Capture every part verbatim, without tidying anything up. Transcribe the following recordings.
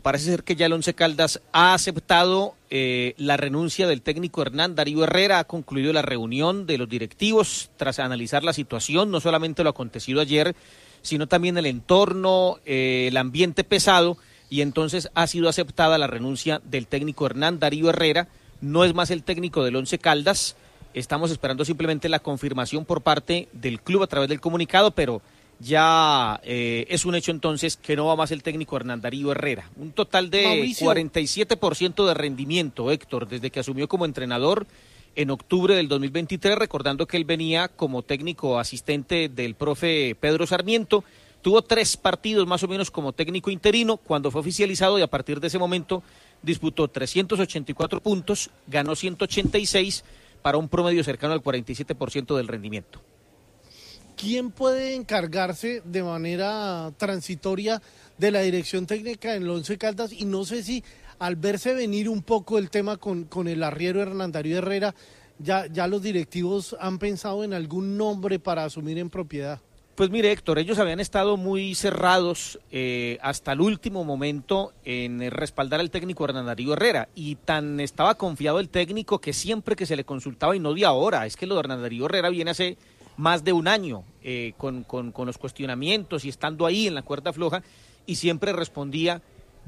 parece ser que ya el Once Caldas ha aceptado eh, la renuncia del técnico Hernán Darío Herrera. Ha concluido la reunión de los directivos tras analizar la situación, no solamente lo acontecido ayer, sino también el entorno, eh, el ambiente pesado, y entonces ha sido aceptada la renuncia del técnico Hernán Darío Herrera. No es más el técnico del Once Caldas. Estamos esperando simplemente la confirmación por parte del club a través del comunicado, pero ya eh, es un hecho entonces que no va más el técnico Hernán Darío Herrera. Un total de Mauricio. cuarenta y siete por ciento de rendimiento, Héctor, desde que asumió como entrenador en octubre del dos mil veintitrés, recordando que él venía como técnico asistente del profe Pedro Sarmiento. Tuvo tres partidos más o menos como técnico interino cuando fue oficializado, y a partir de ese momento disputó trescientos ochenta y cuatro puntos, ganó ciento ochenta y seis para un promedio cercano al cuarenta y siete por ciento del rendimiento. ¿Quién puede encargarse de manera transitoria de la dirección técnica en el Once Caldas? Y no sé si al verse venir un poco el tema con, con el arriero Hernán Darío Herrera, ya, ya los directivos han pensado en algún nombre para asumir en propiedad. Pues mire, Héctor, ellos habían estado muy cerrados eh, hasta el último momento en respaldar al técnico Hernán Darío Herrera, y tan estaba confiado el técnico que siempre que se le consultaba, y no de ahora, es que lo de Hernán Darío Herrera viene hace más de un año eh, con, con, con los cuestionamientos y estando ahí en la cuerda floja, y siempre respondía,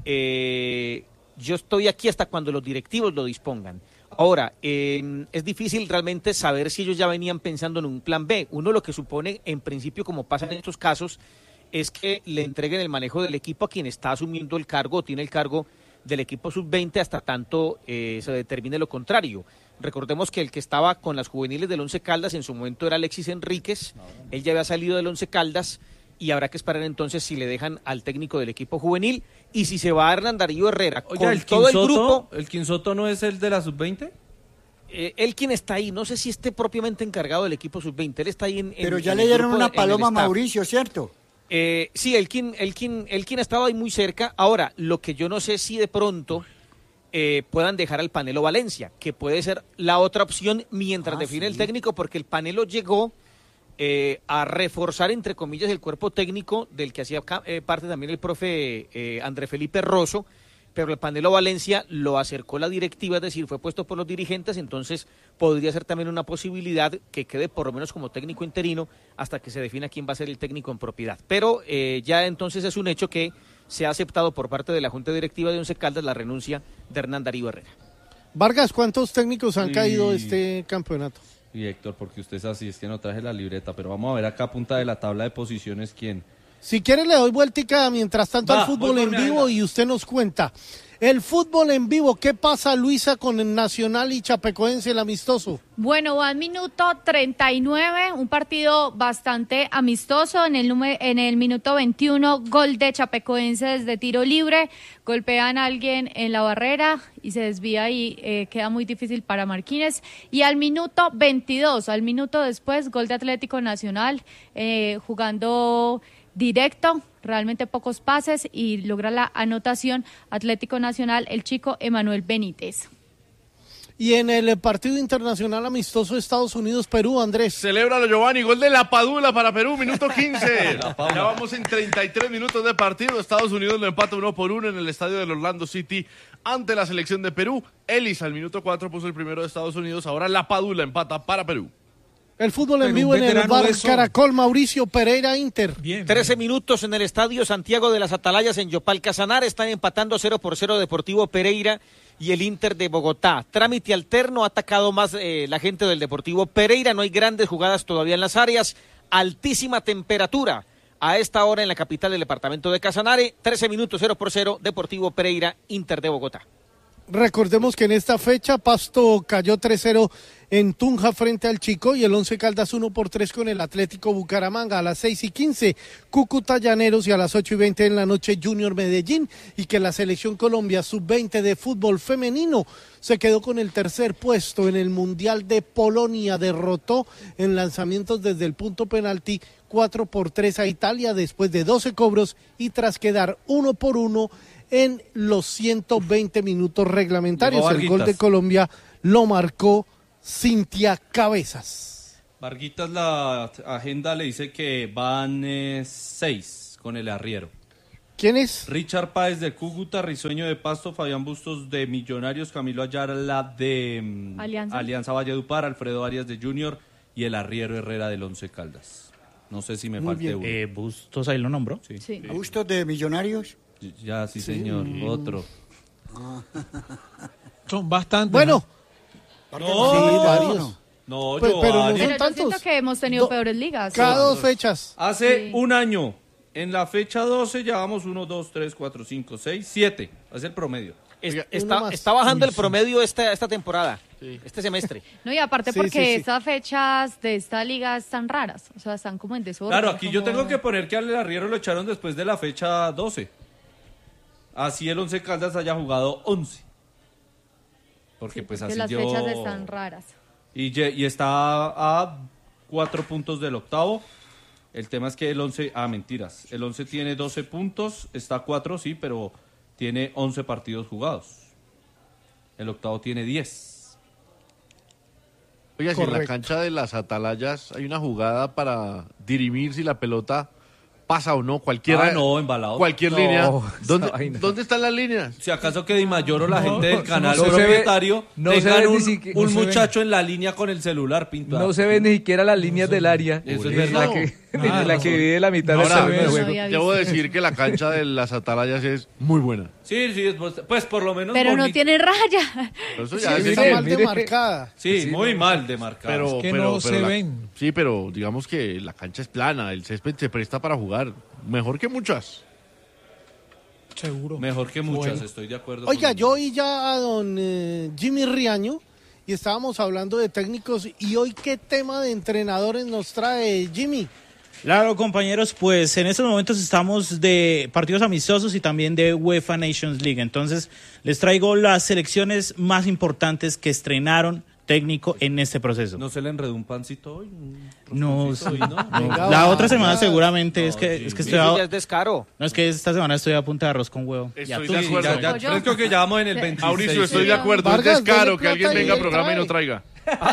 eh, yo estoy aquí hasta cuando los directivos lo dispongan. Ahora, eh, es difícil realmente saber si ellos ya venían pensando en un plan B. Uno lo que supone, en principio, como pasa en estos casos, es que le entreguen el manejo del equipo a quien está asumiendo el cargo, tiene el cargo del equipo sub veinte hasta tanto eh, se determine lo contrario. Recordemos que el que estaba con las juveniles del Once Caldas en su momento era Alexis Enríquez, él ya había salido del Once Caldas, y habrá que esperar entonces si le dejan al técnico del equipo juvenil y si se va a Hernán Darío Herrera. Oye, con el todo Quinsoto, el grupo. ¿El Quinsoto no es el de la sub veinte? Eh, él quien está ahí, no sé si esté propiamente encargado del equipo sub veinte, él está ahí en, en Pero ya en le dieron grupo, una paloma a Mauricio, ¿cierto? Eh, sí, el quien, el quien, el quien estaba ahí muy cerca. Ahora, lo que yo no sé si de pronto eh, puedan dejar al Panelo Valencia, que puede ser la otra opción mientras ah, define sí. el técnico, porque el Panelo llegó eh, a reforzar, entre comillas, el cuerpo técnico del que hacía eh, parte también el profe eh, André Felipe Rosso, pero el Panelo Valencia lo acercó la directiva, es decir, fue puesto por los dirigentes, entonces podría ser también una posibilidad que quede por lo menos como técnico interino hasta que se defina quién va a ser el técnico en propiedad. Pero eh, ya entonces es un hecho que se ha aceptado por parte de la Junta Directiva de Once Caldas la renuncia de Hernán Darío Herrera. Vargas, ¿cuántos técnicos han y... caído este campeonato? Y Héctor, porque usted es así, es que no traje la libreta, pero vamos a ver acá a punta de la tabla de posiciones quién. Si quiere le doy vueltica mientras tanto Va, al fútbol en vivo y usted nos cuenta. El fútbol en vivo, ¿qué pasa, Luisa, con el Nacional y Chapecoense, el amistoso? Bueno, va al minuto treinta y nueve, un partido bastante amistoso. En el, número, en el minuto veintiuno, gol de Chapecoense desde tiro libre. Golpean a alguien en la barrera y se desvía y eh, queda muy difícil para Marquínez. Y al minuto veintidós, al minuto después, gol de Atlético Nacional, eh, jugando directo, realmente pocos pases, y logra la anotación Atlético Nacional, el chico Emanuel Benítez. Y en el partido internacional amistoso Estados Unidos-Perú, Andrés. Celébralo, Giovanni, gol de La Padula para Perú, minuto quince. Ya vamos en treinta y tres minutos de partido. Estados Unidos lo empata uno por uno en el estadio del Orlando City ante la selección de Perú. Ellis al minuto cuatro puso el primero de Estados Unidos, ahora La Padula empata para Perú. El fútbol en vivo en el bar Caracol, Mauricio Pereira, Inter. Bien, trece minutos en el estadio Santiago de las Atalayas en Yopal Casanare. Están empatando cero por cero Deportivo Pereira y el Inter de Bogotá. Trámite alterno, ha atacado más eh, la gente del Deportivo Pereira. No hay grandes jugadas todavía en las áreas. Altísima temperatura a esta hora en la capital del departamento de Casanare. trece minutos, cero por cero, Deportivo Pereira, Inter de Bogotá. Recordemos que en esta fecha Pasto cayó tres cero en Tunja frente al Chico y el Once Caldas uno por tres con el Atlético Bucaramanga. A las seis y quince Cúcuta Llaneros y a las ocho y veinte en la noche Junior Medellín, y que la Selección Colombia sub veinte de fútbol femenino se quedó con el tercer puesto en el Mundial de Polonia. Derrotó en lanzamientos desde el punto penalti cuatro por tres a Italia después de doce cobros y tras quedar uno por uno en los ciento veinte minutos reglamentarios. El gol de Colombia lo marcó Cintia Cabezas. Varguitas, la agenda le dice que van eh, seis con el arriero. ¿Quién es? Richard Páez de Cúcuta, Risueño de Pasto, Fabián Bustos de Millonarios, Camilo Ayala de mm, Alianza. Alianza Valledupar, Alfredo Arias de Junior y el Arriero Herrera del Once Caldas. No sé si me Muy falte bien. uno. Eh, Bustos ahí lo nombró. Sí. Sí. Bustos de Millonarios. Ya, sí, señor. Otro. Son bastantes. Bueno, No, sí, varios. no, Pues, yo pero no varios. Pero yo tantos. siento que hemos tenido Do- peores ligas. cada dos fechas. Hace Sí. un año, en la fecha doce, llevamos uno, dos, tres, cuatro, cinco, seis, siete. Es el promedio. Es- Uno está, más. está bajando el promedio esta, esta temporada, este semestre. No, y aparte Sí, porque sí, sí. estas fechas de esta liga están raras. O sea, están como en desorden. Claro, aquí yo como- tengo que poner que al Arriero lo echaron después de la fecha doce. Así el Once Caldas haya jugado once. Porque pues que así las dio... fechas están raras. Y, lle- y está a cuatro puntos del octavo. El tema es que el once... Ah, mentiras. El once tiene doce puntos, está a cuatro, sí, pero tiene once partidos jugados. El octavo tiene diez. Oiga, si en la Correcto. cancha de las Atalayas hay una jugada para dirimir si la pelota pasa o no, cualquiera. Ah, no, embalado. Cualquier No, línea. esa ¿Dónde, vaina. ¿Dónde están las líneas? Si acaso que Di Mayor o la No, gente del no canal se ve- propietario no se tengan ve ni un, siquiera- un no se ve. muchacho en la línea con el celular pintado. No se ven ni siquiera las líneas del área. Eso es Desde verdad. La que, No, desde la no. que divide la mitad del Ahora, terreno de eso- juego. No había Debo visto. decir que la cancha de las Atalayas es muy buena. Sí, sí, pues, pues por lo menos Pero no bonito. tiene raya. Pero eso Sí, ya es mire, Está decir, mal mire. demarcada. Sí, Sí, muy no. mal de marcar. pero, Es que pero- no pero se la- ven. Sí, pero digamos que la cancha es plana, el césped se presta para jugar. Mejor que muchas. Seguro. Mejor que muchas, Bueno. estoy de acuerdo. Oiga, con- yo oí ya a don eh, Jimmy Riaño y estábamos hablando de técnicos y hoy qué tema de entrenadores nos trae Jimmy. Claro, compañeros, pues en estos momentos estamos de partidos amistosos y también de UEFA Nations League. Entonces, les traigo las selecciones más importantes que estrenaron técnico en este proceso. ¿No se le enredó un pancito hoy? ¿Un No, rostoncito hoy, no? Venga, La va, otra semana va. seguramente es No, que sí. es que Sí, estoy eso a- ya es descaro. no es que esta semana estoy a punta de arroz con huevo. Estoy Ya de tú- Sí, acuerdo. ya, ya, Pollo. creo que ya vamos en el veintiséis. Mauricio, estoy Sí, de acuerdo. Vargas, es descaro dele que alguien plata y venga al él programa y trae. no traiga.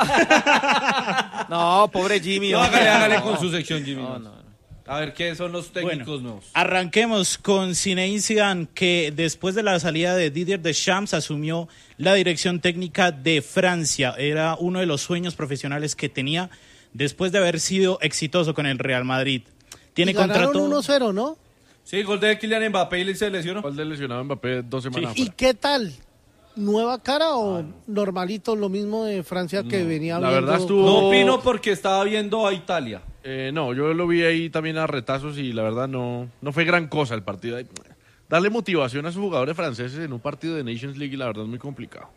No, pobre Jimmy. No, hombre. hágale, hágale No. con su sección, Jimmy. No, no, no. A ver, ¿qué son los técnicos Bueno, nuevos? arranquemos con Zinedine Zidane, que después de la salida de Didier Deschamps asumió la dirección técnica de Francia. Era uno de los sueños profesionales que tenía después de haber sido exitoso con el Real Madrid. Tiene Y ganaron contrato. uno cero, ¿no? Sí, gol de Kylian Mbappé y se lesionó. ¿Cuál de lesionado Mbappé dos semanas ¿Y afuera? qué tal? ¿Nueva cara o normalito lo mismo de Francia que venía la viendo? verdad estuvo- No opino porque estaba viendo a Italia. Eh, no, yo lo vi ahí también a retazos y la verdad no, no fue gran cosa el partido. Darle motivación a sus jugadores franceses en un partido de Nations League, la verdad es muy complicado.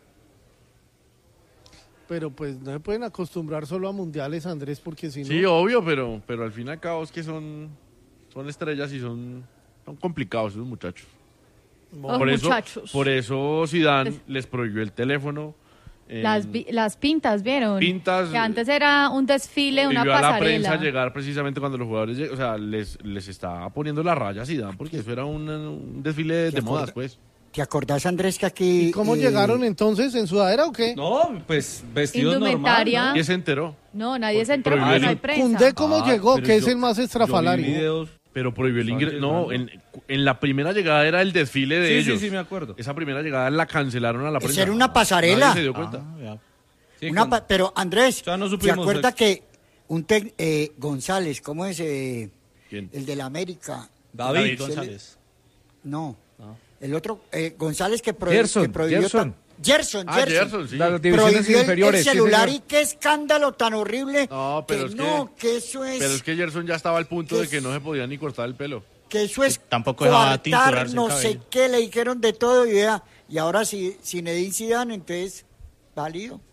Pero pues no se pueden acostumbrar solo a mundiales, Andrés, porque si no... Sí, obvio, pero, pero al fin y al cabo es que son, son estrellas y son, son complicados esos muchachos. Oh, por eso, muchachos. por eso Zidane les prohibió el teléfono. en- Las, vi- las pintas, ¿vieron? Pintas, Que antes era un desfile, una prohibió a la pasarela. prensa llegar precisamente cuando los jugadores lleg- o sea, les, les estaba poniendo la raya a Zidane porque eso era un, un desfile de, ¿Te modas, acuerdas? pues. ¿Te acordás, Andrés, que aquí... ¿Y cómo eh, llegaron entonces? ¿En sudadera o qué? No, pues vestidos Indumentaria. normal. Y se enteró, No, nadie se enteró prohibió porque el no hay in- prensa. Cundé cómo Ah, llegó, pero que es yo- el más Yo vi estrafalario. videos. pero prohibió el Están ingreso. No, llegando. en, en la primera llegada era el desfile de Sí, ellos. sí, sí, me acuerdo. Esa primera llegada la cancelaron a la Esa prensa. era una pasarela. Nadie se dio cuenta. Ah, ya. Sí, Una con- pa- pero Andrés, Ya no ¿se supimos acuerda eso. que un tec- eh, González, ¿cómo es? Eh, ¿Quién? el de la América. David, David se le- González. No. El otro, eh, González que, prohi- Gerson, que prohibió... Gerson. ta- Gerson, Ah, Gerson. Gerson, sí. Las divisiones Prohibió el- inferiores. el sí, celular señor. y qué escándalo tan horrible. No, pero que es que- no, que eso es... Pero es que Gerson ya estaba al punto ¿Qué de que es? no se podía ni cortar el pelo. que eso es Tampoco dejaba coartar, tinturarse el no sé cabello. qué, le dijeron de todo y, vea, y ahora si Zinedine Zidane, entonces, válido.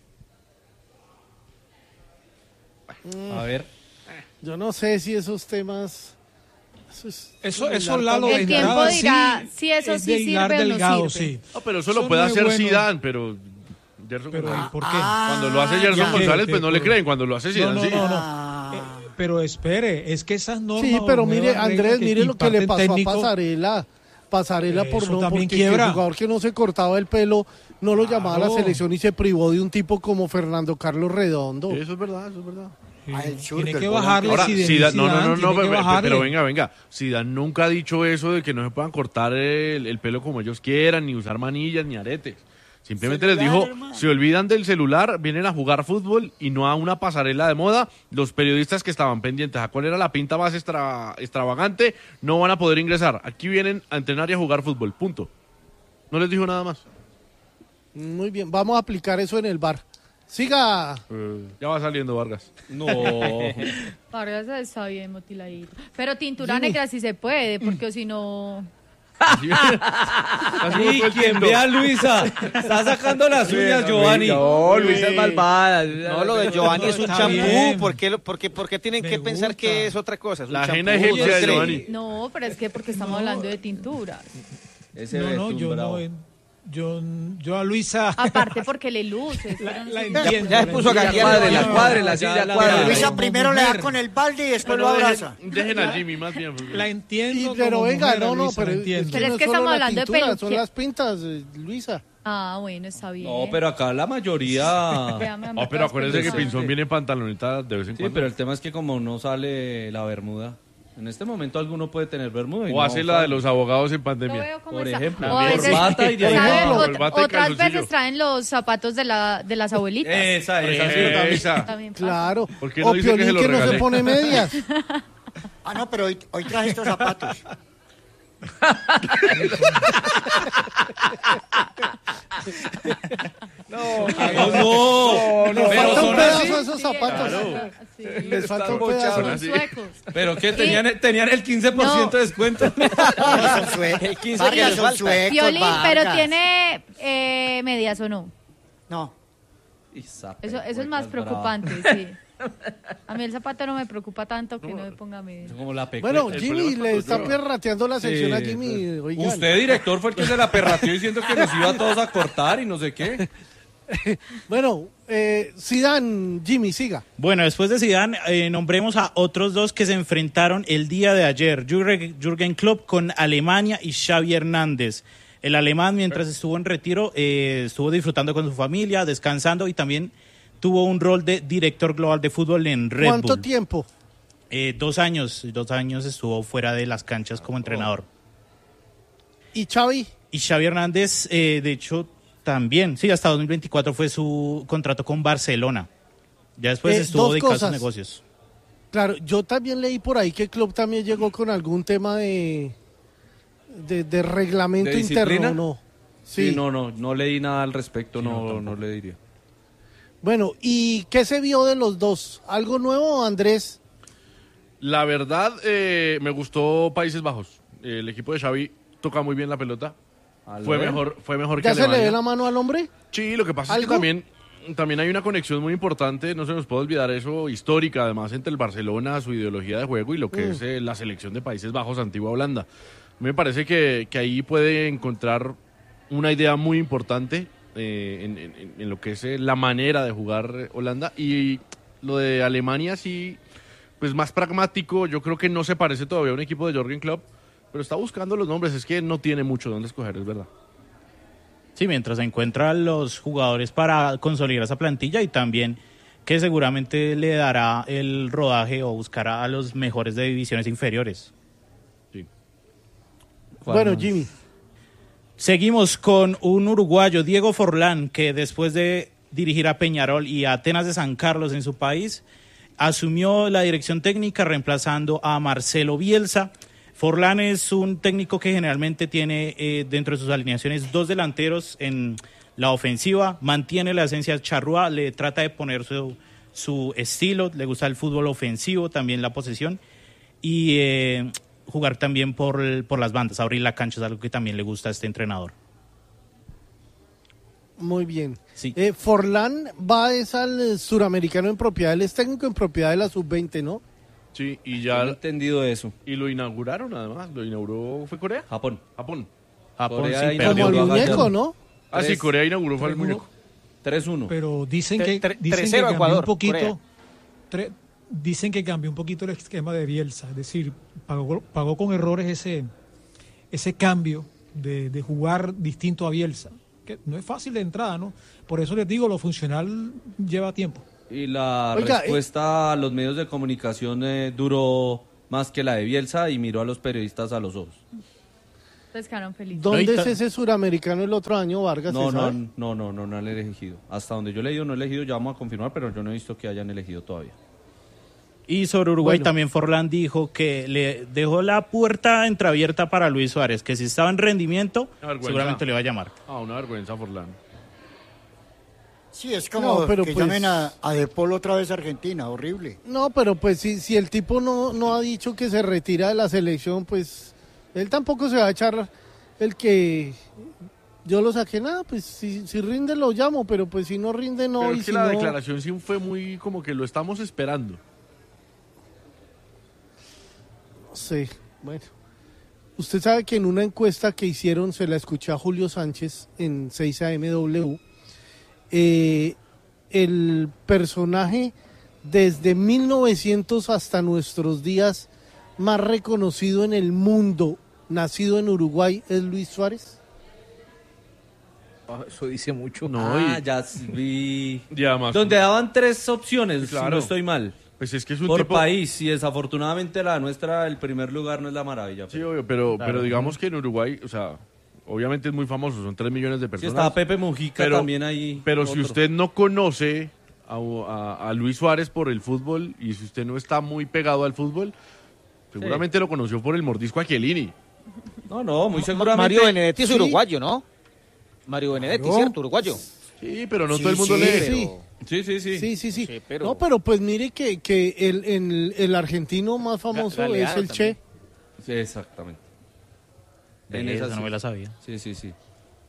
A ver. Yo no sé si esos temas... Eso, es- Eso, es eso hilar Lalo tan- de El tiempo entrada dirá sí, si eso es sí de hilar sirve o no delgado, sirve. sí. No, pero eso lo Son puede muy hacer buenos. Zidane, pero Gerson Pero ¿y González. por qué? Cuando lo hace Gerson ya. González, ¿Qué? pues no ¿Qué? le creen. Cuando lo hace No, Zidane, no, sí. no, no. Ah. Eh, pero espere, es que esas normas... Sí, pero o mire, nuevas reglas Andrés, mire lo que le imparten pasó técnico, a Pasarela. Pasarela por Eso no, también porque quiebra. el jugador que no se cortaba el pelo no lo llamaba a la Claro. selección y se privó de un tipo como Fernando Carlos Redondo. Eso es verdad, eso es verdad. Ah, el sur, Tiene que que el bajarle Ahora, Zidane, Zidane- no, no, no, Zidane, no, tiene que pero, bajarle. pero venga, venga. Zidane nunca ha dicho eso de que no se puedan cortar el, el pelo como ellos quieran, ni usar manillas, ni aretes. Simplemente les dijo, se olvidan del celular, vienen a jugar fútbol y no a una pasarela de moda. Los periodistas que estaban pendientes a cuál era la pinta más extra, extravagante no van a poder ingresar. Aquí vienen a entrenar y a jugar fútbol, punto. No les dijo nada más. Muy bien, vamos a aplicar eso en el bar. Siga. Eh, ya va saliendo Vargas. No. Vargas está bien motiladito. Pero tintura Jimmy. negra sí se puede, porque si no... Así- así fue Y el quien tinto. vea a Luisa, está sacando las uñas, Giovanni. No, Luisa es malvada. No, lo de Giovanni es un Está champú. bien. ¿Por qué, lo- por qué- por qué tienen Me que pensar gusta. que es otra cosa? Es un La champú, ajena egipcia no de es crema. Giovanni. No, pero es que porque estamos hablando de tinturas. Ese No, no, Betún yo bravo. no. Yo, yo a Luisa Aparte porque le luces. pero la, no la sé. entiendo. Ya se la puso a entiendo. gaguear, Cuadre, la no, cuadre, la ya silla la- cuadre. Luisa como primero le da mujer. con el balde y después Pero lo dejen, abraza. dejen a Jimmy más bien. La Y, entiendo. pero como venga, mujer a no, no, Luisa, la pero, entiendo. Pero es no que solo estamos la hablando de tintura, peluque. son las pintas, eh, Luisa. Ah, bueno, está bien. No, pero acá la mayoría... Véame, Oh, ambas pero acuérdense que pelucas. Pinzón viene en pantaloneta de vez en Sí, cuando. pero el tema es que como no sale la bermuda, en este momento alguno puede tener bermuda. y O no hace la sale. de los abogados en Lo pandemia. veo como Por está. ejemplo, O a veces- corbata y de ahí ¿sabe? abajo. Ot- Corbata y otras calzoncillo. veces traen los zapatos de, la, de las abuelitas. Esa, esa, sí. Eh, también. esa. También pasa. Claro. ¿Por qué no O dice que Piolín se que, lo no se regalé? pone medias. Ah, no, pero hoy, hoy traje estos zapatos. No, no, Les pero falta un son pedazo así. de esos zapatos. Sí. Les falta un pedazo. Son Son así. suecos. Pero que tenían, tenían el quince por ciento de descuento. Son sue- El quince Vargas, que les son falta. suecos, Violín, pero Vargas. tiene eh, medias o no. No. Eso, eso es más preocupante, sí. A mí el zapato no me preocupa tanto que no me ponga medias. Como la pecu- Bueno, el Jimmy problema le es está cuando perrateando la sección Sí, a Jimmy. Oigan. Usted, director, fue el que se la perrateó diciendo que nos iba a todos a cortar y no sé qué. Bueno, eh, Zidane, Jimmy, siga. Bueno, después de Zidane, eh, nombremos a otros dos que se enfrentaron el día de ayer. Jürgen Jürgen Klopp con Alemania y Xavi Hernández. El alemán, mientras estuvo en retiro, eh, estuvo disfrutando con su familia, descansando y también tuvo un rol de director global de fútbol en Red ¿Cuánto Bull. tiempo? Eh, dos años, dos años estuvo fuera de las canchas como entrenador. ¿Y Xavi? Y Xavi Hernández, eh, de hecho, también, sí, hasta dos mil veinticuatro fue su contrato con Barcelona. Ya después Eh, estuvo dos dedicado a sus cosas. negocios. Claro, yo también leí por ahí que Klopp también llegó con algún tema de de, de reglamento ¿De interno, disciplina? ¿no? Sí, Sí. no, no, no leí nada al respecto, no, no le diría. Bueno, ¿y qué se vio de los dos? ¿Algo nuevo, Andrés? La verdad, eh, me gustó Países Bajos. El equipo de Xavi toca muy bien la pelota. ¿Al Fue ver? mejor, fue mejor que ¿Ya se le Alemania. ve la mano al hombre? Sí, lo que pasa es que ¿Algo? también, también hay una conexión muy importante, no se nos puede olvidar eso, histórica, además, entre el Barcelona, su ideología de juego y lo que Mm. es eh, la selección de Países Bajos, antigua Holanda. Me parece que, que ahí puede encontrar una idea muy importante eh, en, en- en lo que es eh, la manera de jugar eh, Holanda. Y lo de Alemania sí, pues más pragmático, yo creo que no se parece todavía a un equipo de Jürgen Klopp, pero está buscando los nombres, es que no tiene mucho donde escoger, es verdad. Sí, mientras encuentra los jugadores para consolidar esa plantilla y también que seguramente le dará el rodaje o buscará a los mejores de divisiones inferiores. Sí. Bueno, Jimmy. Seguimos con un uruguayo, Diego Forlán, que después de dirigir a Peñarol y a Atenas de San Carlos en su país, asumió la dirección técnica reemplazando a Marcelo Bielsa. Forlán es un técnico que generalmente tiene eh, dentro de sus alineaciones dos delanteros en la ofensiva, mantiene la esencia charrúa, le trata de poner su, su estilo, le gusta el fútbol ofensivo, también la posesión y eh, jugar también por, el- por las bandas, abrir la cancha es algo que también le gusta a este entrenador. Muy bien. Sí. Eh, Forlán va es al eh, suramericano en propiedad, él es técnico en propiedad de la sub veinte, ¿no? Sí, y Ya he ya entendido eso. y lo inauguraron además, lo inauguró, ¿fue Corea? Japón. Japón. Japón Corea sí y perdió. Como el Perdió a muñeco, Gallardo. ¿no? Ah, sí, Tres- Corea inauguró fue el tres uno. muñeco. tres uno. Pero dicen Tre- que, tre- dicen tres que cero cambió Ecuador, un poquito. Corea. tre- dicen que cambió un poquito el esquema de Bielsa. Es decir, pagó, pagó con errores ese, ese cambio de, de jugar distinto a Bielsa. Que no es fácil de entrada, ¿no? Por eso les digo, lo funcional lleva tiempo. Y la Oiga, respuesta eh... a los medios de comunicación eh, duró más que la de Bielsa y miró a los periodistas a los ojos. Pescaron feliz. ¿Dónde es ese suramericano el otro año, Vargas? No, no, no, no, no, no, no han elegido. Hasta donde yo he leído, no he elegido, ya vamos a confirmar, pero yo no he visto que hayan elegido todavía. Y sobre Uruguay bueno. también Forlán dijo que le dejó la puerta entreabierta para Luis Suárez, que si estaba en rendimiento, seguramente le va a llamar. Ah, una vergüenza, Forlán. Sí, es como no, pero que pues, llamen a, a De Paul otra vez a Argentina, horrible. No, pero pues si, si el tipo no, no ha dicho que se retira de la selección, pues él tampoco se va a echar el que yo lo saqué, nada, pues si, si rinde lo llamo, pero pues si no rinde no. Pero y es que si la no... declaración sí fue muy como que lo estamos esperando. No sé, bueno. Usted sabe que en una encuesta que hicieron, se la escuché a Julio Sánchez en seis A M W, eh, el personaje desde mil novecientos hasta nuestros días más reconocido en el mundo, nacido en Uruguay, es Luis Suárez. Oh, eso dice mucho. No, ah, y... ya vi. Ya más. Donde daban tres opciones, claro. Si no estoy mal. Pues es que es un por tipo... país, y desafortunadamente la nuestra, el primer lugar no es la maravilla. Pero... Sí, obvio, pero, claro, pero digamos que en Uruguay, o sea, obviamente es muy famoso, son tres millones de personas. Sí, estaba Pepe Mujica pero, también ahí. Pero otro. Si usted no conoce a, a, a Luis Suárez por el fútbol, y si usted no está muy pegado al fútbol, seguramente sí. Lo conoció por el mordisco a Chiellini. No, no, muy seguramente. Mario Benedetti es uruguayo, ¿no? Mario Benedetti, claro. ¿Cierto? Uruguayo. Sí, pero no sí, todo el mundo sí, lee. Sí. Pero... Sí, sí, sí. Sí, sí, sí. sí pero... No, pero pues mire que, que el, el, el argentino más famoso Galeano es el también. Che. Sí, exactamente. En esa, esa no me la sabía. Sí, sí, sí.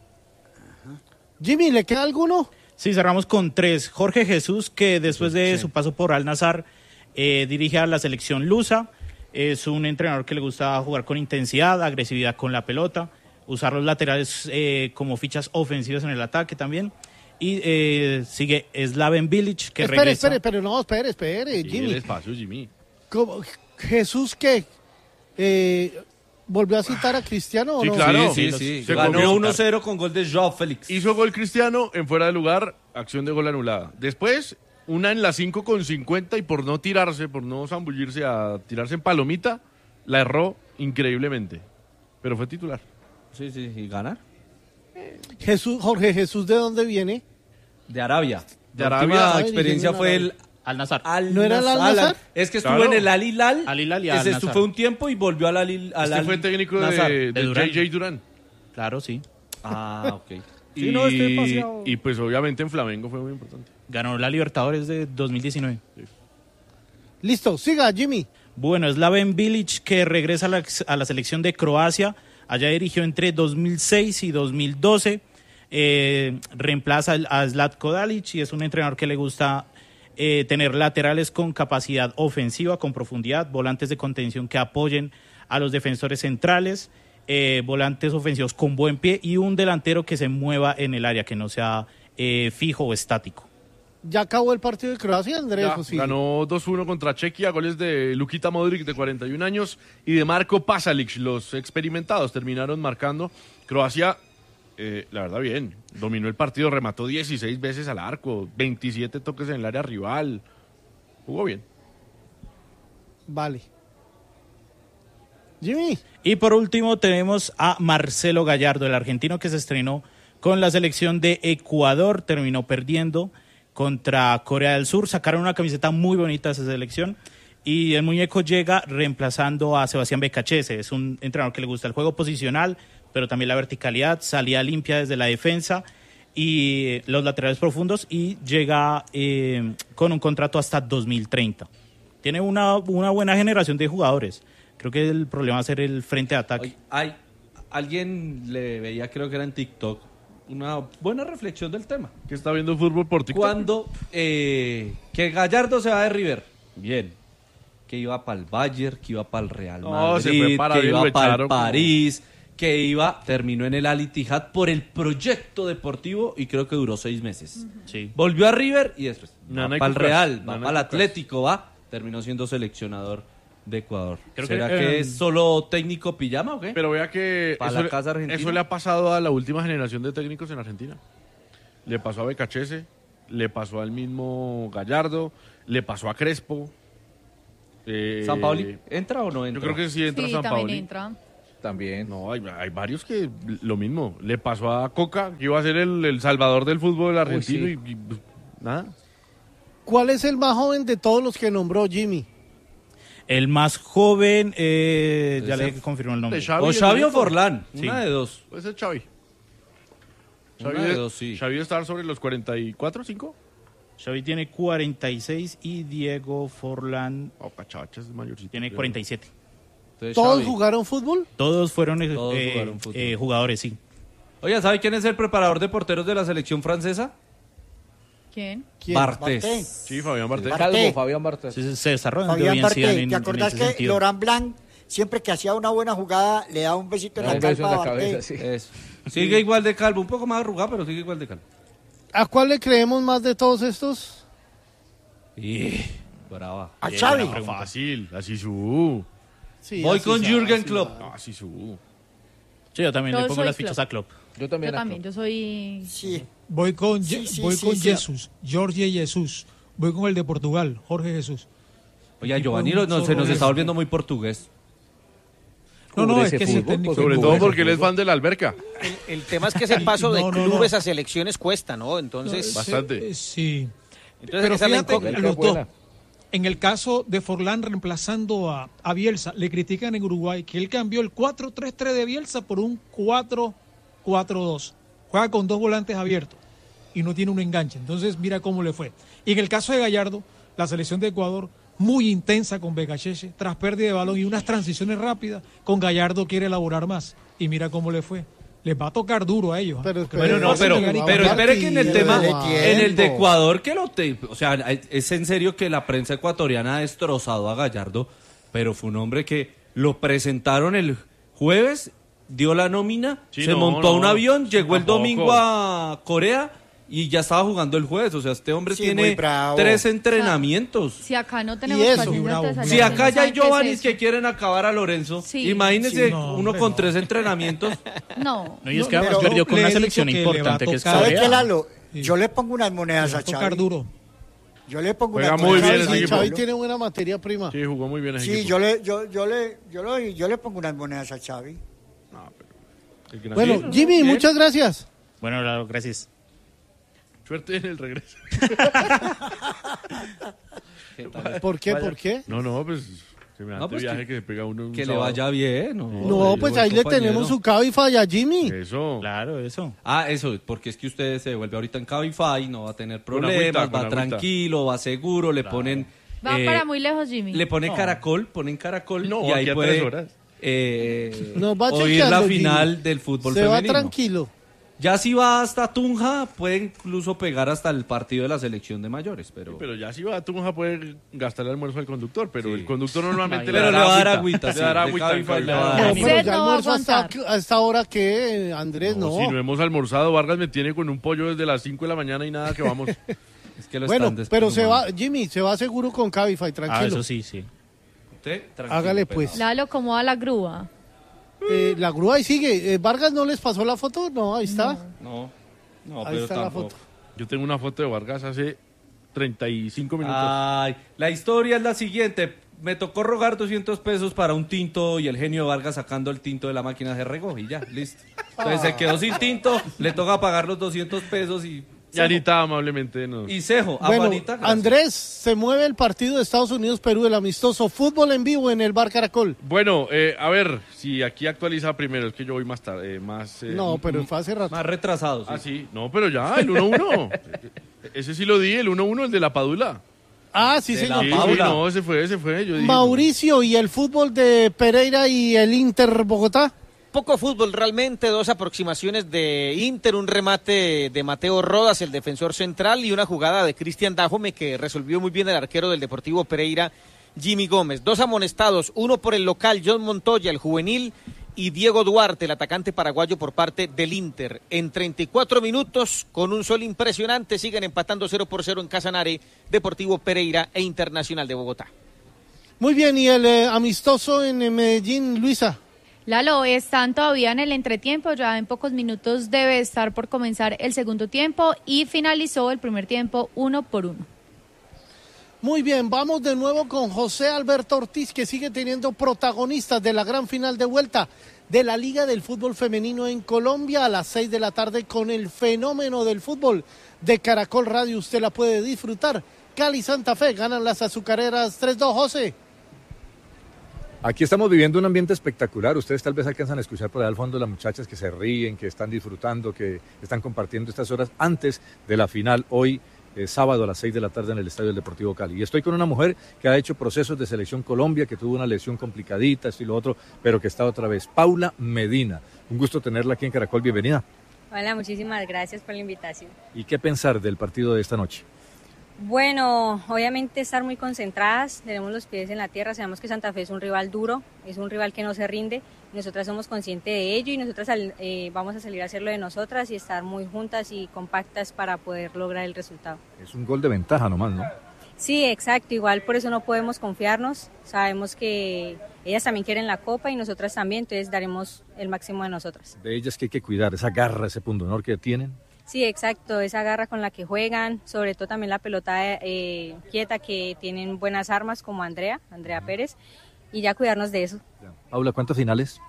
Jimmy, ¿le queda alguno? Sí, cerramos con tres. Jorge Jesús, que después de sí. su paso por Al Nassr, eh, dirige a la selección lusa. Es un entrenador que le gusta jugar con intensidad, agresividad con la pelota, usar los laterales eh, como fichas ofensivas en el ataque también. Y eh, sigue Slaven Bilic, que espere, regresa... Espere, espere, no, espere, espere, Jimmy. Sí, el espacio, Jimmy. ¿Cómo? ¿Jesús qué? Eh, ¿Volvió a citar a Cristiano o sí, no? Claro. Sí, sí, sí. Se ganó uno cero con gol de Joao Félix. Hizo gol Cristiano en fuera de lugar, acción de gol anulada. Después, una en la cinco con cincuenta y por no tirarse, por no zambullirse a tirarse en palomita, la erró increíblemente. Pero fue titular. Sí, sí, y ganar. Jesús, Jorge Jesús, ¿de dónde viene? De Arabia. De la Arabia. última experiencia fue el Al Nassr. Al ¿No era el Al Nassr? Es que estuvo claro. en el Al Hilal. Al Hilal y Al Al Nassr. Nassr. Fue un tiempo y volvió al Al Hilal. Este al fue técnico de, Nassr. de, de J J Durán. Claro, sí. Ah, ok. Y, sí, no, estoy paseado. y pues obviamente en Flamengo fue muy importante. Ganó la Libertadores de dos mil diecinueve. Sí. Listo, siga, Jimmy. Bueno, Slaven Bilic, que regresa a la, a la selección de Croacia. Allá dirigió entre dos mil seis y dos mil doce. Eh, reemplaza a Zlatko Dalic y es un entrenador que le gusta eh, tener laterales con capacidad ofensiva, con profundidad, volantes de contención que apoyen a los defensores centrales, eh, volantes ofensivos con buen pie y un delantero que se mueva en el área, que no sea eh, fijo o estático. ¿Ya acabó el partido de Croacia, Andrés? Ya, sí? Ganó dos uno contra Chequia, goles de Lukita Modric de cuarenta y un años y de Marko Pasalic. Los experimentados terminaron marcando. Croacia, eh, la verdad bien, dominó el partido, remató dieciséis veces al arco, veintisiete toques en el área rival. Jugó bien. Vale. Jimmy. Y por último tenemos a Marcelo Gallardo, el argentino que se estrenó con la selección de Ecuador, terminó perdiendo contra Corea del Sur. Sacaron una camiseta muy bonita de esa selección y el muñeco llega reemplazando a Sebastián Becachese. Es un entrenador que le gusta el juego posicional, pero también la verticalidad, salida limpia desde la defensa y los laterales profundos, y llega eh, con un contrato hasta dos mil treinta. Tiene una, una buena generación de jugadores. Creo que el problema va a ser el frente de ataque. Oye, hay, alguien le veía, creo que era en TikTok, una buena reflexión del tema. ¿Que está viendo fútbol por TikTok? Cuando eh, que Gallardo se va de River, bien. Que iba para el Bayern, que iba para el Real Madrid, no, se fue para que iba para el como... París, que iba, terminó en el Al Ittihad por el proyecto deportivo y creo que duró seis meses. Sí. Volvió a River y después no, va no para el Real, va no, para el no Atlético, va, terminó siendo seleccionador de Ecuador. Creo ¿Será que, que, eh, es solo técnico pijama o qué? Pero vea que ¿Para eso, la casa le, argentina? eso le ha pasado a la última generación de técnicos en Argentina. Le pasó a Becachese, le pasó al mismo Gallardo, le pasó a Crespo. Eh, ¿San Paoli entra o no entra? Yo creo que sí entra Sí, San también Paoli. entra. También. No, hay, hay varios que lo mismo. Le pasó a Coca, que iba a ser el, el salvador del fútbol argentino sí. y, y, pues, nada. ¿Cuál es el más joven de todos los que nombró Jimmy? El más joven, eh, ya Ese- le confirmó el nombre. de Xavi, O el Xavi o único. Forlán, Sí. una de dos. Puede ser Xavi. Una Xavi de de- dos, sí. Xavi debe estar sobre los cuarenta y cuatro, cinco. Xavi tiene cuarenta y seis y Diego Forlán Oh, cachacha, es mayorcito. tiene cuarenta y siete. Entonces, ¿Todos Xavi. jugaron fútbol? Todos fueron eh, Todos eh, jugaron fútbol. eh, jugadores, sí. Oye, ¿sabe quién es el preparador de porteros de la selección francesa? ¿Quién? ¿Quién? Bartés. Barté. Sí, Fabián Bartés. Bartés. Calvo, Fabián Bartés. Se, se desarrollan de Fabián bien Barté, Zidane ¿te en, en acordás ese que sentido. Laurent Blanc, siempre que hacía una buena jugada, le daba un besito en la Un beso en calva a la Barté? cabeza, sí. Eso. Sigue igual de calvo, un poco más arrugado, pero sigue igual de calvo. ¿A cuál le creemos más de todos estos? Y... brava. A Bien, Xavi. buena pregunta. Fácil, así su. Sí, Voy así con sea, Jürgen así Klopp. sea. Así su. Sí, yo también Yo le pongo soy las fichas Klopp. a Klopp. Yo también. Yo acá. también, yo soy... Sí. Voy con, Sí, Je- sí, voy sí, con sí. Jesús, Jorge Jesús. Voy con el de Portugal, Jorge Jesús. Oye, Tipo Giovanni un lo- no, se nos zorro está de- volviendo muy portugués. No, no, Cubre es ese que sí, fútbol, técnico. Sobre no, todo bueno. porque él es fan de la alberca. El, el tema es que ese paso de No, no, clubes no. a selecciones cuesta, ¿no? Entonces, Sí, Bastante. eh, Sí. entonces Pero esa es la fíjate, incógnita. los buena. dos. En el caso de Forlán reemplazando a, a Bielsa, le critican en Uruguay que él cambió el cuatro tres tres de Bielsa por un cuatro cuatro dos. Juega con dos volantes abiertos y no tiene un enganche. Entonces, mira cómo le fue. Y en el caso de Gallardo, la selección de Ecuador, muy intensa con Becacheche, tras pérdida de balón y unas transiciones rápidas, con Gallardo quiere elaborar más. Y mira cómo le fue. Les va a tocar duro a ellos. ¿eh? Pero Porque espere, Bueno, no, fácil pero, llegar y pero ganar. espere que en el partido, tema, dale en el de tiempo. Ecuador, que lo te, o sea, es en serio que la prensa ecuatoriana ha destrozado a Gallardo, pero fue un hombre que lo presentaron el jueves, dio la nómina, Sí, se no, montó a un no, avión, llegó el tampoco. domingo a Corea y ya estaba jugando el jueves. O sea, este hombre Sí, tiene muy bravo. tres entrenamientos. Si acá no tenemos eso? paciencia, Bravo. entonces Si allá acá no ya hay saben qué es Giovanni eso. que quieren acabar a Lorenzo, Sí. imagínese Sí, no, uno hombre, con no. tres entrenamientos. No. No, y es No, que además pero perdió con le una he selección dicho que le va a importante que es tocar. ¿Sabe Corea. qué, Lalo? Sí. Yo le pongo unas monedas Le va a a tocar Xavi. duro. Yo le pongo Juega unas muy monedas bien a ese Sí, equipo. Xavi tiene buena materia prima. Sí, jugó muy bien ese Sí, equipo. yo le, yo, yo le, yo le, yo le pongo unas monedas a Xavi. No, pero el gran- Bueno, Bien, Jimmy, bien. muchas gracias. Bueno, Lalo, gracias. Suerte en el regreso. ¿Por qué? ¿Por qué? No, no, pues semejante No, pues viaje que- que, se pega uno un Que le sábado. vaya bien. No, No, pues ahí le tenemos su Cabify a Jimmy. Eso. Claro, eso. Ah, eso, porque es que usted se devuelve ahorita en Cabify, no va a tener Con problemas, agüita, va con agüita. tranquilo, va seguro, le ponen... Va eh, para muy lejos, Jimmy. Le pone caracol, ponen caracol No, y ahí aquí a puede tres horas. eh, Nos va oír chequeando, la Jimmy. final del fútbol Se va femenino. tranquilo. Ya si va hasta Tunja, puede incluso pegar hasta el partido de la selección de mayores, pero... Pero ya si va a Tunja puede gastar el almuerzo al conductor, pero Sí. el conductor normalmente Pero le le va a dar dará agüita, Le sí, dará de agüita en Cabify le Cabify. va a No, dar. pero Usted ya no va a almuerzo hasta, aguantar. a esta hora que Andrés No, no. si no hemos almorzado, Vargas me tiene con un pollo desde las cinco de la mañana y nada que vamos. Es que lo Bueno, están pero se va, desplumando. Jimmy, se va seguro con Cabify, Ah, tranquilo. eso sí, sí. Usted, tranquilo, Hágale pelado. pues. Lalo, ¿cómo va la grúa? Eh, la grúa ahí sigue. Eh, ¿Vargas no les pasó la foto? No, ahí está. No, no, Ahí pero está la tampoco. foto. Yo tengo una foto de Vargas hace treinta y cinco minutos. Ay, la historia es la siguiente. Me tocó rogar doscientos pesos para un tinto y el genio Vargas sacando el tinto de la máquina se regó y ya, listo. Entonces se quedó sin tinto, le toca pagar los doscientos pesos y... Y Anita amablemente nos... Y cejo, a Bueno, Juanita, gracias. Andrés, se mueve el partido de Estados Unidos-Perú, el amistoso. Fútbol en vivo en el Bar Caracol. Bueno, eh, a ver, si aquí actualiza primero, es que yo voy más tarde, eh, más... eh, No, pero m- fue hace rato. Más retrasado, sí. Ah, sí, no, pero ya, el uno uno. Ese sí lo di, el uno uno, el de la Padula. Ah, sí, De señor. la Sí, Paula. sí, no, ese fue, ese fue. Yo dije, Mauricio y el fútbol de Pereira y el Inter Bogotá. Poco fútbol realmente, dos aproximaciones de Inter, un remate de Mateo Rodas, el defensor central, y una jugada de Cristian Dajome que resolvió muy bien el arquero del Deportivo Pereira, Jimmy Gómez. Dos amonestados, uno por el local, John Montoya, el juvenil, y Diego Duarte, el atacante paraguayo por parte del Inter. En treinta y cuatro minutos, con un sol impresionante, siguen empatando cero por cero en Casanare, Deportivo Pereira e Internacional de Bogotá. Muy bien, y el eh, amistoso en eh, Medellín, Luisa. Lalo, están todavía en el entretiempo, ya en pocos minutos debe estar por comenzar el segundo tiempo y finalizó el primer tiempo uno por uno. Muy bien, vamos de nuevo con José Alberto Ortiz, que sigue teniendo protagonistas de la gran final de vuelta de la Liga del Fútbol Femenino en Colombia a las seis de la tarde con el fenómeno del fútbol de Caracol Radio. Usted la puede disfrutar. Cali Santa Fe ganan las azucareras tres dos, José. Aquí estamos viviendo un ambiente espectacular. Ustedes tal vez alcanzan a escuchar por allá al fondo las muchachas que se ríen, que están disfrutando, que están compartiendo estas horas antes de la final hoy. Eh, sábado a las seis de la tarde en el Estadio del Deportivo Cali. Y estoy con una mujer que ha hecho procesos de selección Colombia, que tuvo una lesión complicadita, esto y lo otro, pero que está otra vez. Paula Medina, un gusto tenerla aquí en Caracol, bienvenida. Hola, muchísimas gracias por la invitación. ¿Y qué pensar del partido de esta noche? Bueno, obviamente estar muy concentradas, tenemos los pies en la tierra, sabemos que Santa Fe es un rival duro, es un rival que no se rinde, nosotras somos conscientes de ello y nosotras eh, vamos a salir a hacerlo de nosotras y estar muy juntas y compactas para poder lograr el resultado. Es un gol de ventaja nomás, ¿no? Sí, exacto, igual por eso no podemos confiarnos, sabemos que ellas también quieren la copa y nosotras también, entonces daremos el máximo de nosotras. De ellas que hay que cuidar, esa garra, ese punto honor que tienen. Sí, exacto, esa garra con la que juegan, sobre todo también la pelota eh, quieta, que tienen buenas armas como Andrea, Andrea Pérez, y ya cuidarnos de eso. Paula, ¿cuántas finales?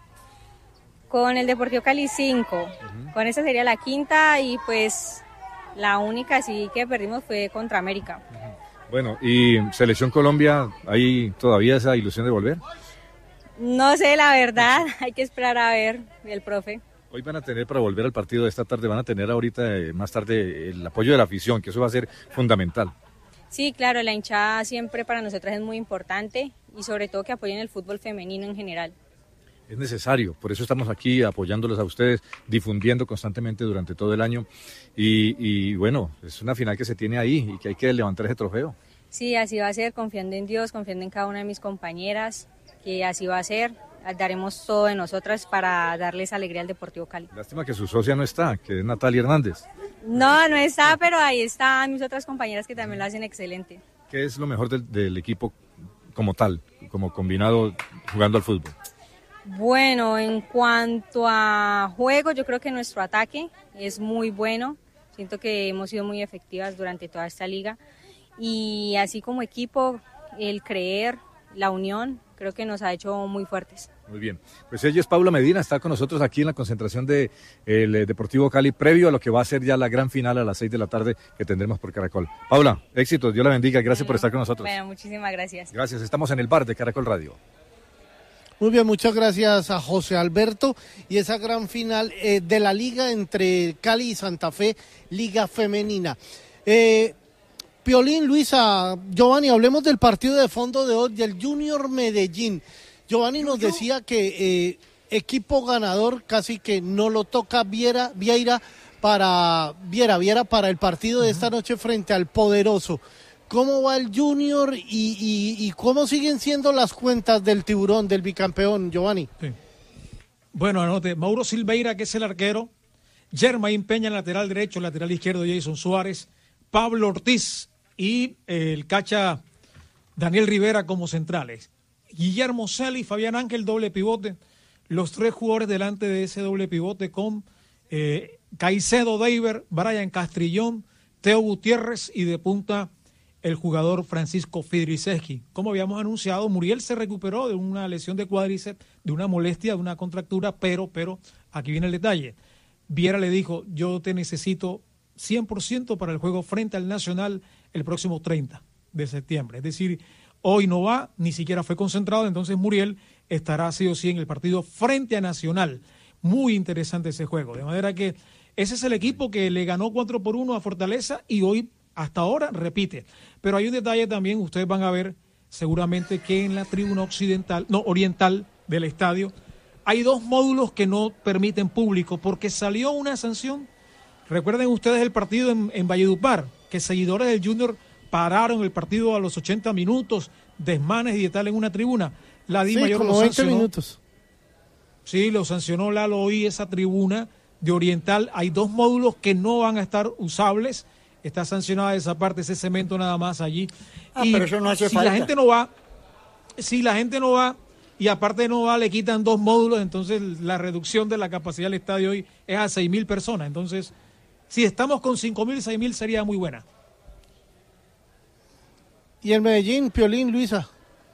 Con el Deportivo Cali cinco, uh-huh. Con esa sería la quinta y pues la única sí que perdimos fue contra América. Uh-huh. Bueno, ¿y Selección Colombia, hay todavía esa ilusión de volver? No sé, la verdad, hay que esperar a ver el profe. Hoy van a tener, para volver al partido de esta tarde, van a tener ahorita eh, más tarde el apoyo de la afición, que eso va a ser fundamental. Sí, claro, la hinchada siempre para nosotras es muy importante y sobre todo que apoyen el fútbol femenino en general. Es necesario, por eso estamos aquí apoyándolos a ustedes, difundiendo constantemente durante todo el año y, y bueno, es una final que se tiene ahí y que hay que levantar ese trofeo. Sí, así va a ser, confiando en Dios, confiando en cada una de mis compañeras, que así va a ser. Daremos todo de nosotras para darles alegría al Deportivo Cali. Lástima que su socia no está, que es Natalia Hernández. No, no está, pero ahí están mis otras compañeras que también lo hacen excelente. ¿Qué es lo mejor del, del equipo como tal, como combinado jugando al fútbol? Bueno, en cuanto a juego, yo creo que nuestro ataque es muy bueno. Siento que hemos sido muy efectivas durante toda esta liga. Y así como equipo, el creer, la unión, creo que nos ha hecho muy fuertes. Muy bien, pues ella es Paula Medina, está con nosotros aquí en la concentración del de, Deportivo Cali, previo a lo que va a ser ya la gran final a las seis de la tarde que tendremos por Caracol. Paula, éxitos, Dios la bendiga, gracias bueno, por estar con nosotros. Bueno, muchísimas gracias. Gracias, estamos en el bar de Caracol Radio. Muy bien, muchas gracias a José Alberto y esa gran final eh, de la liga entre Cali y Santa Fe, Liga Femenina. Eh, Piolín, Luisa, Giovanni, hablemos del partido de fondo de hoy del Junior Medellín. Giovanni nos decía que eh, equipo ganador casi que no lo toca Viera, Vieira para Viera, Viera para el partido de esta noche frente al Poderoso. ¿Cómo va el Junior y, y, y cómo siguen siendo las cuentas del tiburón, del bicampeón, Giovanni? Sí. Bueno, anote, Mauro Silveira, que es el arquero, Germain Peña, lateral derecho, lateral izquierdo, Jason Suárez, Pablo Ortiz y eh, el cacha Daniel Rivera como centrales. Guillermo Celi, Fabián Ángel, doble pivote. Los tres jugadores delante de ese doble pivote con eh, Caicedo, Deiber, Brian Castrillón, Teo Gutiérrez y de punta el jugador Francisco Fidriceski. Como habíamos anunciado, Muriel se recuperó de una lesión de cuádriceps, de una molestia, de una contractura, pero, pero, aquí viene el detalle. Viera le dijo, yo te necesito cien por ciento para el juego frente al Nacional el próximo treinta de septiembre. Es decir, hoy no va, ni siquiera fue concentrado, entonces Muriel estará sí o sí en el partido frente a Nacional. Muy interesante ese juego, de manera que ese es el equipo que le ganó cuatro por uno a Fortaleza y hoy, hasta ahora, repite. Pero hay un detalle también, ustedes van a ver seguramente que en la tribuna occidental, no, oriental del estadio, hay dos módulos que no permiten público porque salió una sanción. Recuerden ustedes el partido en, en Valledupar, que seguidores del Junior pararon el partido a los ochenta minutos, desmanes y de tal en una tribuna. La Di sí, Mayor como lo veinte sancionó. minutos. Sí, lo sancionó Lalo hoy esa tribuna de Oriental. Hay dos módulos que no van a estar usables. Está sancionada esa parte, ese cemento nada más allí. Ah, y pero eso no hace si falta. la gente no va, si la gente no va y aparte no va, le quitan dos módulos, entonces la reducción de la capacidad del estadio hoy es a seis mil personas. Entonces, si estamos con cinco mil, seis mil sería muy buena. ¿Y el Medellín, Piolín, Luisa?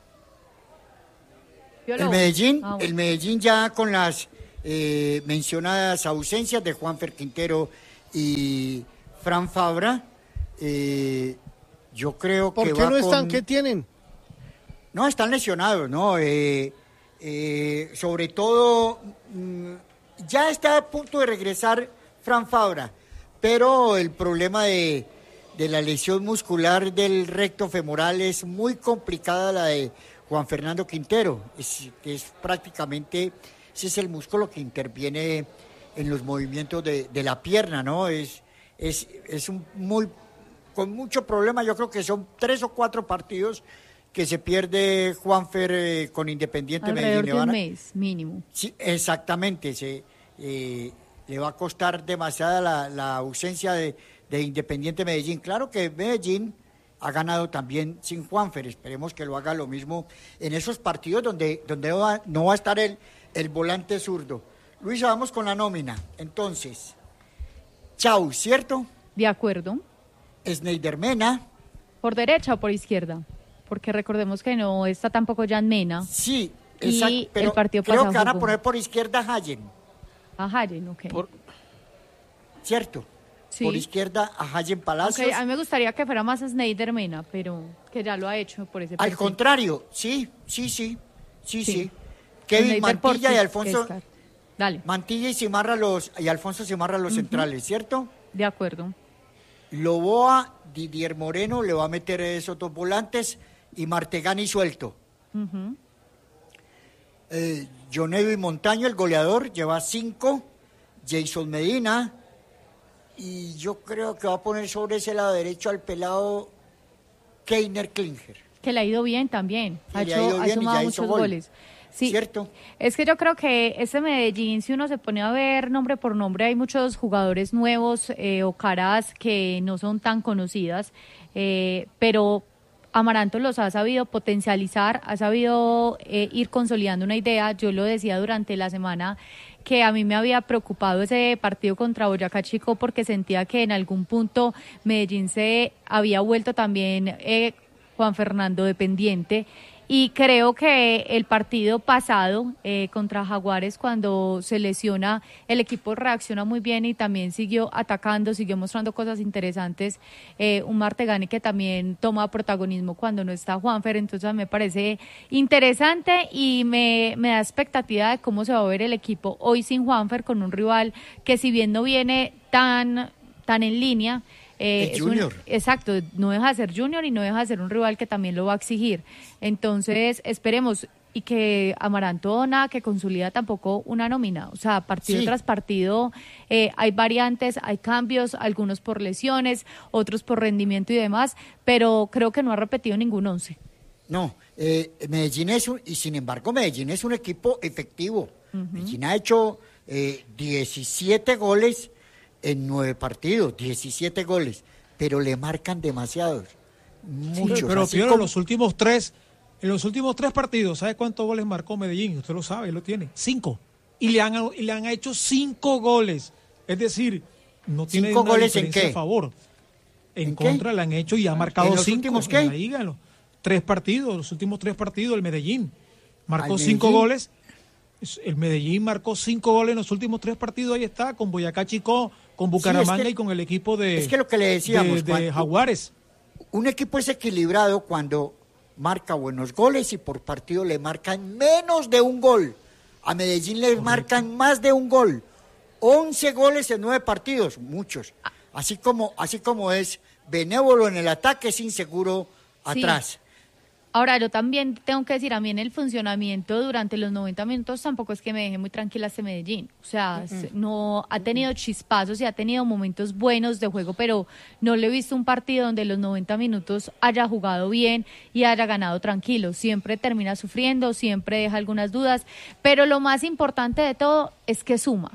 El Medellín, ah, bueno. el Medellín ya con las eh, mencionadas ausencias de Juanfer Quintero y Fran Fabra, eh, yo creo ¿Por que qué va no están? con... ¿Qué tienen? No, están lesionados, ¿no? Eh, eh, sobre todo, mmm, ya está a punto de regresar Fran Fabra, pero el problema de, de la lesión muscular del recto femoral es muy complicada, la de Juan Fernando Quintero. Es, es prácticamente, ese es el músculo que interviene en los movimientos de, de la pierna, ¿no? Es, es, es un muy, con mucho problema, yo creo que son tres o cuatro partidos que se pierde Juanfer eh, con Independiente Medellín. Medellín. Alrededor de un mes, mínimo. Sí, exactamente. Se, eh, le va a costar demasiada la, la ausencia de, de Independiente Medellín. Claro que Medellín ha ganado también sin Juanfer. Esperemos que lo haga lo mismo en esos partidos donde, donde no, va, no va a estar el, el volante zurdo. Luisa, vamos con la nómina. Entonces, Chau, ¿cierto? De acuerdo. Sneider Mena. ¿Por derecha o por izquierda? Porque recordemos que no está tampoco Jan Mena. Sí, exacto. Y pero el partido creo pasado que van a jugó. poner por izquierda a Hayen. A Hayen, ok. Por... ¿Cierto? Sí. Por izquierda a Hayen Palacios. Okay, a mí me gustaría que fuera más Sneider Mena, pero que ya lo ha hecho por ese Al perfil. contrario, sí, sí, sí, sí, sí. Sí. Kevin Sneider Mantilla Portis, y Alfonso. Kescar. Dale. Mantilla y Cimarra los y Alfonso Cimarra los Ujú. centrales, ¿cierto? De acuerdo. Loboa, Didier Moreno, le va a meter esos dos volantes y Martegani suelto. Ujú. Eh, Jonedo y Montaño, el goleador, lleva cinco. Jason Medina. Y yo creo que va a poner sobre ese lado derecho al pelado Keiner Klinger. Que le ha ido bien también. Que Ha, le ha hecho, ido ha bien y sumado ya hizo muchos gol. goles. Sí. ¿Cierto? Es que yo creo que ese Medellín, si uno se pone a ver nombre por nombre, hay muchos jugadores nuevos eh, o caras que no son tan conocidas, eh, pero Amaranto los ha sabido potencializar, ha sabido eh, ir consolidando una idea. Yo lo decía durante la semana que a mí me había preocupado ese partido contra Boyacá Chico porque sentía que en algún punto Medellín se había vuelto también eh, Juan Fernando dependiente. Y creo que el partido pasado eh, contra Jaguares, cuando se lesiona, el equipo reacciona muy bien y también siguió atacando, siguió mostrando cosas interesantes. Eh, un Martegani que también toma protagonismo cuando no está Juanfer, entonces me parece interesante y me, me da expectativa de cómo se va a ver el equipo hoy sin Juanfer, con un rival que si bien no viene tan, tan en línea, Eh, Es es un- Junior. exacto, no deja de ser Junior y no deja de ser un rival que también lo va a exigir. Entonces, esperemos y que Amaranto nada que consolida tampoco una nómina, o sea, partido Sí. tras partido eh, hay variantes, hay cambios, algunos por lesiones, otros por rendimiento y demás, pero creo que no ha repetido ningún once. No, eh, Medellín es un, y sin embargo Medellín es un equipo efectivo. Medellín ha hecho eh, diecisiete goles en nueve partidos, diecisiete goles, pero le marcan demasiados, muchos. Pero así Piero, en como- los últimos tres, en los últimos tres partidos, ¿sabe cuántos goles marcó Medellín? Usted lo sabe, lo tiene. Cinco. Y le han, y le han hecho cinco goles. Es decir, no tiene ¿Cinco una goles en diferencia qué? a favor. En, ¿En contra qué? le han hecho y ha marcado ¿En los cinco últimos en qué? la liga, en los tres partidos, los últimos tres partidos el Medellín. Marcó ¿Al cinco Medellín? goles. Es- El Medellín marcó cinco goles en los últimos tres partidos, ahí está, con Boyacá Chico, con Bucaramanga que- y con el equipo de, es que lo que le decíamos, de, de Juan, Jaguares. un equipo es equilibrado cuando marca buenos goles y por partido le marcan menos de un gol. A Medellín le marcan más de un gol. once goles en nueve partidos, muchos. Así como, así como es benévolo en el ataque, es inseguro Sí. atrás. Ahora, yo también tengo que decir, a mí en el funcionamiento durante los noventa minutos tampoco es que me deje muy tranquila este Medellín. O sea, s- no ha tenido chispazos y ha tenido momentos buenos de juego, pero no le he visto un partido donde los noventa minutos haya jugado bien y haya ganado tranquilo. Siempre termina sufriendo, siempre deja algunas dudas, pero lo más importante de todo es que suma.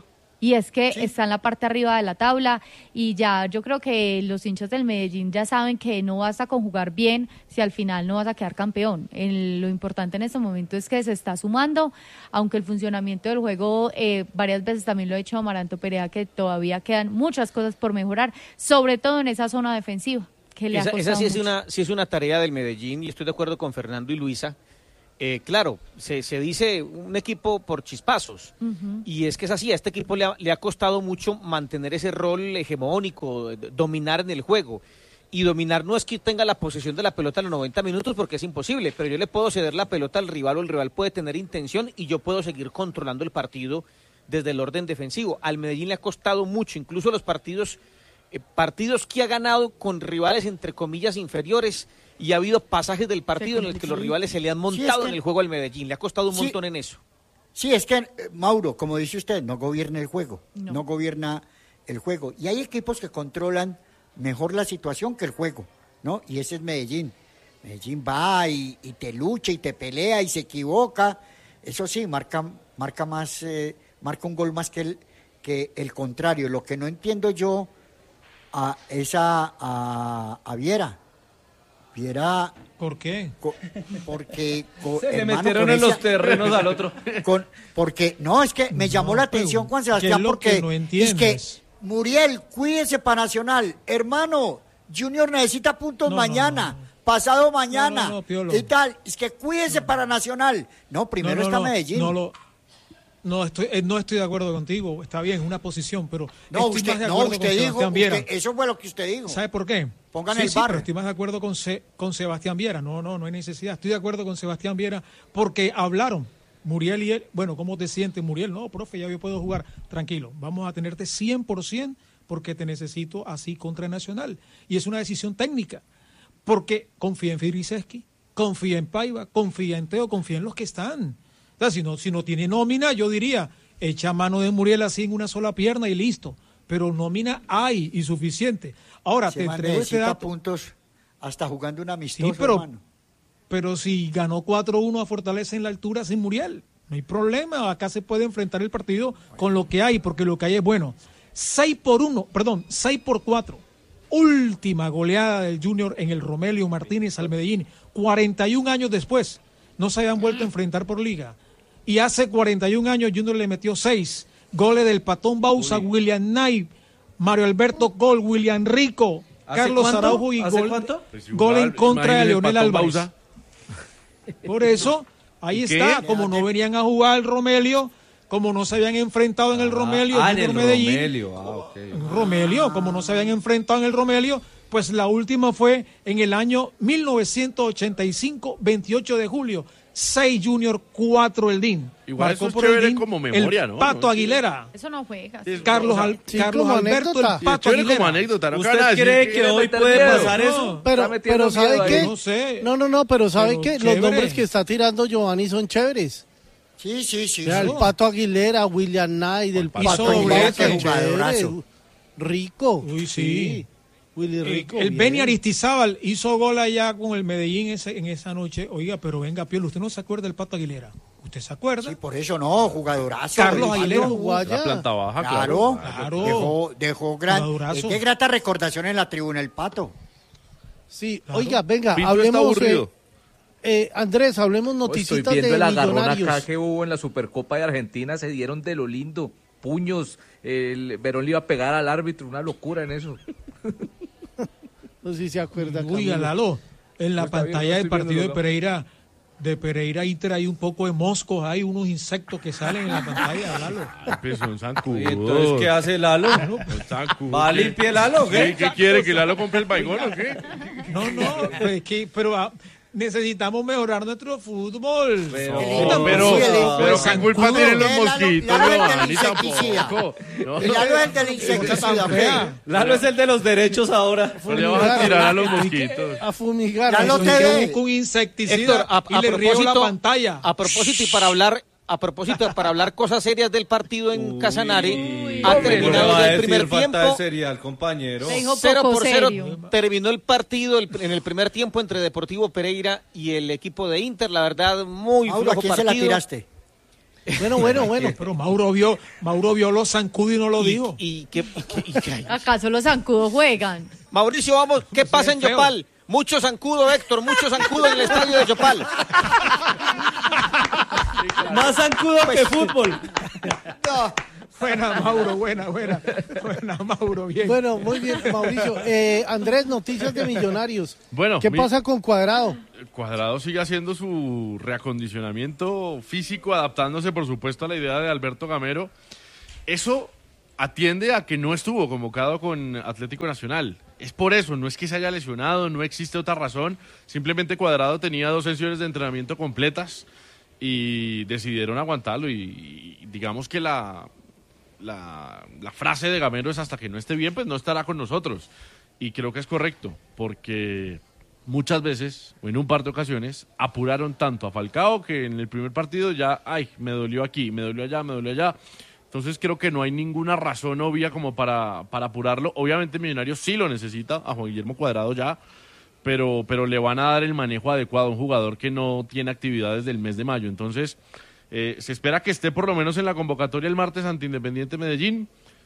y es que Sí. está en la parte arriba de la tabla y ya yo creo que los hinchas del Medellín ya saben que no basta con jugar bien si al final no vas a quedar campeón. El- lo importante en este momento es que se está sumando, aunque el funcionamiento del juego eh, varias veces también lo ha dicho Amaranto Perea, que todavía quedan muchas cosas por mejorar, sobre todo en esa zona defensiva, que le ha Esa, costado esa sí, es mucho. una, sí es una tarea del Medellín y estoy de acuerdo con Fernando y Luisa. Eh, claro, se, se dice un equipo por chispazos Ujú. y es que es así, a este equipo le ha, le ha costado mucho mantener ese rol hegemónico, d- dominar en el juego. Y dominar no es que tenga la posesión de la pelota en los noventa minutos porque es imposible, pero yo le puedo ceder la pelota al rival o el rival puede tener intención y yo puedo seguir controlando el partido desde el orden defensivo. Al Medellín le ha costado mucho, incluso los partidos, eh, partidos que ha ganado con rivales entre comillas inferiores y ha habido pasajes del partido en el que los rivales se le han montado que- en el juego al Medellín, le ha costado un Sí. montón en eso. Sí, es que, eh, Mauro, como dice usted, no gobierna el juego, No. no. gobierna el juego. Y hay equipos que controlan mejor la situación que el juego, ¿no? Y ese es Medellín. Medellín va y, y te lucha y te pelea y se equivoca. Eso sí, marca, marca más, eh, marca un gol más que el, que el contrario. Lo que no entiendo yo a, es a, a, a Viera. Viera... ¿Por qué? co- porque co- Se le hermano, metieron con en los esa- terrenos al otro. con, porque no, es que me llamó No, la atención pero, Juan ¿qué Sebastián es lo porque que no es entiendes? que Muriel, cuídese para Nacional, hermano, Junior necesita puntos No, no, mañana, no, no. pasado mañana, No, no, no, Piolo. y tal, es que cuídese para Nacional. No, primero No, no, está no, Medellín. No, lo, no, estoy, eh, no estoy de acuerdo contigo, está bien, es una posición, pero No, estoy usted, más de no, acuerdo usted con dijo, Sebastián Viera. usted- eso fue lo que usted dijo. ¿Sabe por qué? Pongan sí, el sí, bar. pero estoy más de acuerdo con, Se- con Sebastián Viera. No, no, no hay necesidad. Estoy de acuerdo con Sebastián Viera porque hablaron. Muriel y él, bueno, ¿cómo te sientes, Muriel? No, profe, ya yo puedo jugar. Tranquilo, vamos a tenerte cien por ciento porque te necesito así contra Nacional. Y es una decisión técnica, porque confía en Firiseski, confía en Paiva, confía en Teo, confía en los que están. O sea, si no, si no tiene nómina, yo diría, echa mano de Muriel así en una sola pierna y listo. Pero nómina hay y suficiente. Ahora, Ese te man entrego este necesita dato. puntos hasta jugando un amistoso, Sí, pero, hermano. pero si ganó cuatro uno a Fortaleza en la altura sin Muriel, no hay problema. Acá se puede enfrentar el partido con lo que hay, porque lo que hay es bueno. seis por uno, perdón, seis por cuatro. Última goleada del Junior en el Romelio Martínez al Medellín. cuarenta y un años después, no se habían vuelto a enfrentar por liga. Y hace cuarenta y un años Junior le metió seis. Goles del Patón Bausa, William Knight, Mario Alberto Gol, William Rico, ¿Hace Carlos cuánto? Araujo y ¿Hace gol, cuánto? Pues gol en igual, contra de imagínese Leonel Patón Álvarez. Bausa. Por eso, ahí ¿Y está, qué? como no venían a jugar el Romelio, como no se habían enfrentado en el Romelio, Ah, en Junior el Medellín, Romelio. Ah, ok. en Romelio, como no se habían enfrentado en el Romelio, pues la última fue en el año mil novecientos ochenta y cinco, veintiocho de julio, seis Junior, cuatro el D I N. Igual eso es por el chévere D I N como memoria, el ¿no? Pato No, Aguilera, Eso no juega. Sí, Carlos, o sea, Al- sí, Carlos como Alberto, anécdota. el Sí, es Pato chévere como Aguilera. anécdota, ¿no? ¿Qué ¿Usted van a decir? cree que quiere hoy meter puede miedo? pasar No, eso? Pero, Está metiendo pero ¿sabe miedo ahí. qué? No sé. No, no, no, pero ¿sabe Pero qué? Los chévere. nombres que está tirando Giovanni son chéveres. Sí, sí, sí. Vea, sí. el Pato Aguilera, William Knight, el Hizo Pato doblete. Aguilera, Qué jugadorazo. Rico. Uy, sí. Willy El, Rico. el bien. Beni Aristizábal hizo gol allá con el Medellín ese- en esa noche. Oiga, pero venga, Piolo, usted no se acuerda del Pato Aguilera. ¿Usted se acuerda? Sí, por eso no, jugadorazo. Carlos hermano. Aguilera jugó allá. La planta baja, Claro, claro. Claro. dejó, dejó gran, Jugadorazo. es de grata recordación en la tribuna el Pato. Sí, Claro. oiga, venga, Pinto está hablemos. Eh, aburrido. eh, Andrés, hablemos Estoy noticitas viendo de el agarrón Millonarios. acá que hubo en la Supercopa de Argentina, se dieron de lo lindo, puños, el Verón le iba a pegar al árbitro, una locura en eso. No sé si se acuerda. Oiga, Camilo. Lalo, en la No, está bien, pantalla no del estoy partido de viéndolo, no. Pereira, de Pereira Inter hay un poco de moscos, hay unos insectos que salen en la pantalla, Lalo. Ay, pues son zancudos. ¿Y entonces qué hace Lalo? Son zancudos. ¿Va a limpiar Lalo o ¿Qué, qué? ¿Qué quiere? ¿Que Lalo compre el baigón o qué? No, no, pues que, pero ah, necesitamos mejorar nuestro fútbol. Pero- El No, pero, Sí, el- pero el ¿qué culpa zancudo. tienen los Lalo- mosquitos, Lalo es del Giovanni? insecticida. Tampoco. No, El Lalo es el del insecticida, fea. fe. Lalo es el de los derechos ahora. no le vas a tirar a los mosquitos. A fumigar. Ya lo eso. te Yo ve. busco un insecticida Héctor, a, y a le riego la propósito, pantalla. a propósito y para hablar, a propósito para hablar cosas serias del partido en Casanare, Uy, ha ¿cómo le terminado va a ya el decir primer falta de tiempo. serial, compañero? Le dijo Cero poco por cero serio. terminó el partido el- en el primer tiempo entre Deportivo Pereira y el equipo de Inter. La verdad, muy Mauro, ¿a flojo quién se la partido. tiraste? Bueno, bueno, bueno. Pero Mauro vio, Mauro vio los zancudos y no lo ¿Y, dijo. y, qué, y qué- y qué hay? ¿Acaso los zancudos juegan? Mauricio, vamos, ¿qué pasa en feo. Yopal? Mucho zancudo, Héctor, mucho zancudo en el estadio de Yopal. Más zancudo que fútbol. No. Buena, Mauro, buena, buena. Buena, Mauro, bien. Bueno, muy bien, Mauricio. Eh, Andrés, noticias de Millonarios. Bueno, ¿Qué mi- pasa con Cuadrado? Cuadrado sigue haciendo su reacondicionamiento físico, adaptándose, por supuesto, a la idea de Alberto Gamero. Eso atiende a que no estuvo convocado con Atlético Nacional. Es por eso, no es que se haya lesionado, no existe otra razón. Simplemente Cuadrado tenía dos sesiones de entrenamiento completas y decidieron aguantarlo. Y, y digamos que la, la, la frase de Gamero es: hasta que no esté bien, pues no estará con nosotros. Y creo que es correcto, porque muchas veces, o en un par de ocasiones, apuraron tanto a Falcao que en el primer partido ya, ay, me dolió aquí, me dolió allá, me dolió allá. Entonces creo que no hay ninguna razón obvia como para, para apurarlo. Obviamente Millonarios sí lo necesita, a Juan Guillermo Cuadrado ya, pero, pero le van a dar el manejo adecuado a un jugador que no tiene actividad desde el mes de mayo. Entonces eh, se espera que esté por lo menos en la convocatoria el martes ante Independiente Medellín.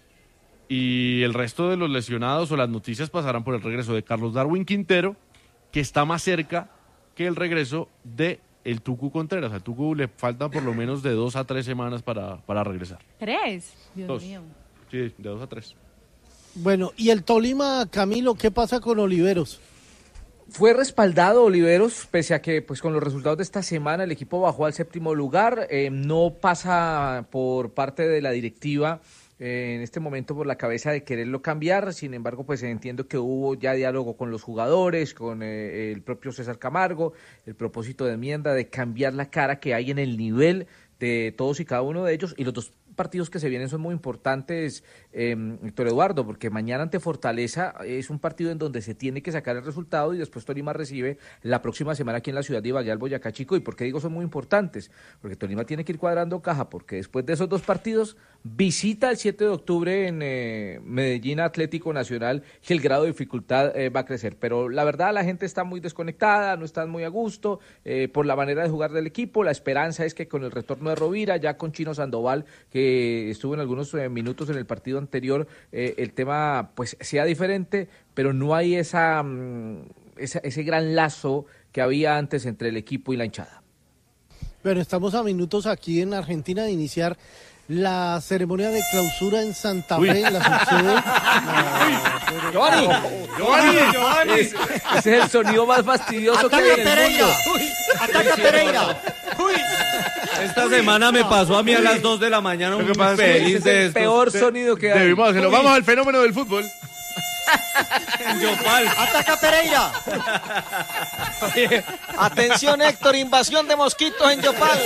Y el resto de los lesionados o las noticias pasarán por el regreso de Carlos Darwin Quintero, que está más cerca que el regreso de el Tucu Contreras. Al Tucu le faltan por lo menos de dos a tres semanas para, para regresar. ¿Tres? Dios Dos. mío. Sí, de dos a tres. Bueno, y el Tolima, Camilo, ¿qué pasa con Oliveros? Fue respaldado Oliveros, pese a que pues con los resultados de esta semana el equipo bajó al séptimo lugar. Eh, no pasa por parte de la directiva eh, en este momento por la cabeza de quererlo cambiar. Sin embargo, pues entiendo que hubo ya diálogo con los jugadores, con eh, el propio César Camargo, el propósito de enmienda de cambiar la cara que hay en el nivel de todos y cada uno de ellos. Y los dos partidos que se vienen son muy importantes, eh, Héctor Eduardo, porque mañana ante Fortaleza es un partido en donde se tiene que sacar el resultado y después Tolima recibe la próxima semana aquí en la ciudad de Ibagué al Boyacá Chico. ¿Y por qué digo son muy importantes? Porque Tolima tiene que ir cuadrando caja, porque después de esos dos partidos visita el siete de octubre en eh, Medellín Atlético Nacional y el grado de dificultad eh, va a crecer. Pero la verdad la gente está muy desconectada, no están muy a gusto eh, por la manera de jugar del equipo. La esperanza es que con el retorno de Rovira, ya con Chino Sandoval, que estuvo en algunos eh, minutos en el partido anterior, eh, el tema pues sea diferente, pero no hay esa, mm, esa ese gran lazo que había antes entre el equipo y la hinchada. Bueno, estamos a minutos aquí en Argentina de iniciar la ceremonia de clausura en Santa Uy. Fe, en la subsede. Giovanni, Giovanni, Giovanni. Es- ese es el sonido más fastidioso que hay ¡Ataca en el Pereira! mundo. ¡Ataca Pereira! Esta semana me pasó a mí a las dos de la mañana, Lo muy que pasa es que feliz Ese es de el esto. peor sonido que hay. Debimos hacerlo. Vamos al fenómeno del fútbol. En Yopal. ¡Ataca Pereira! atención Héctor, invasión de mosquitos en Yopal.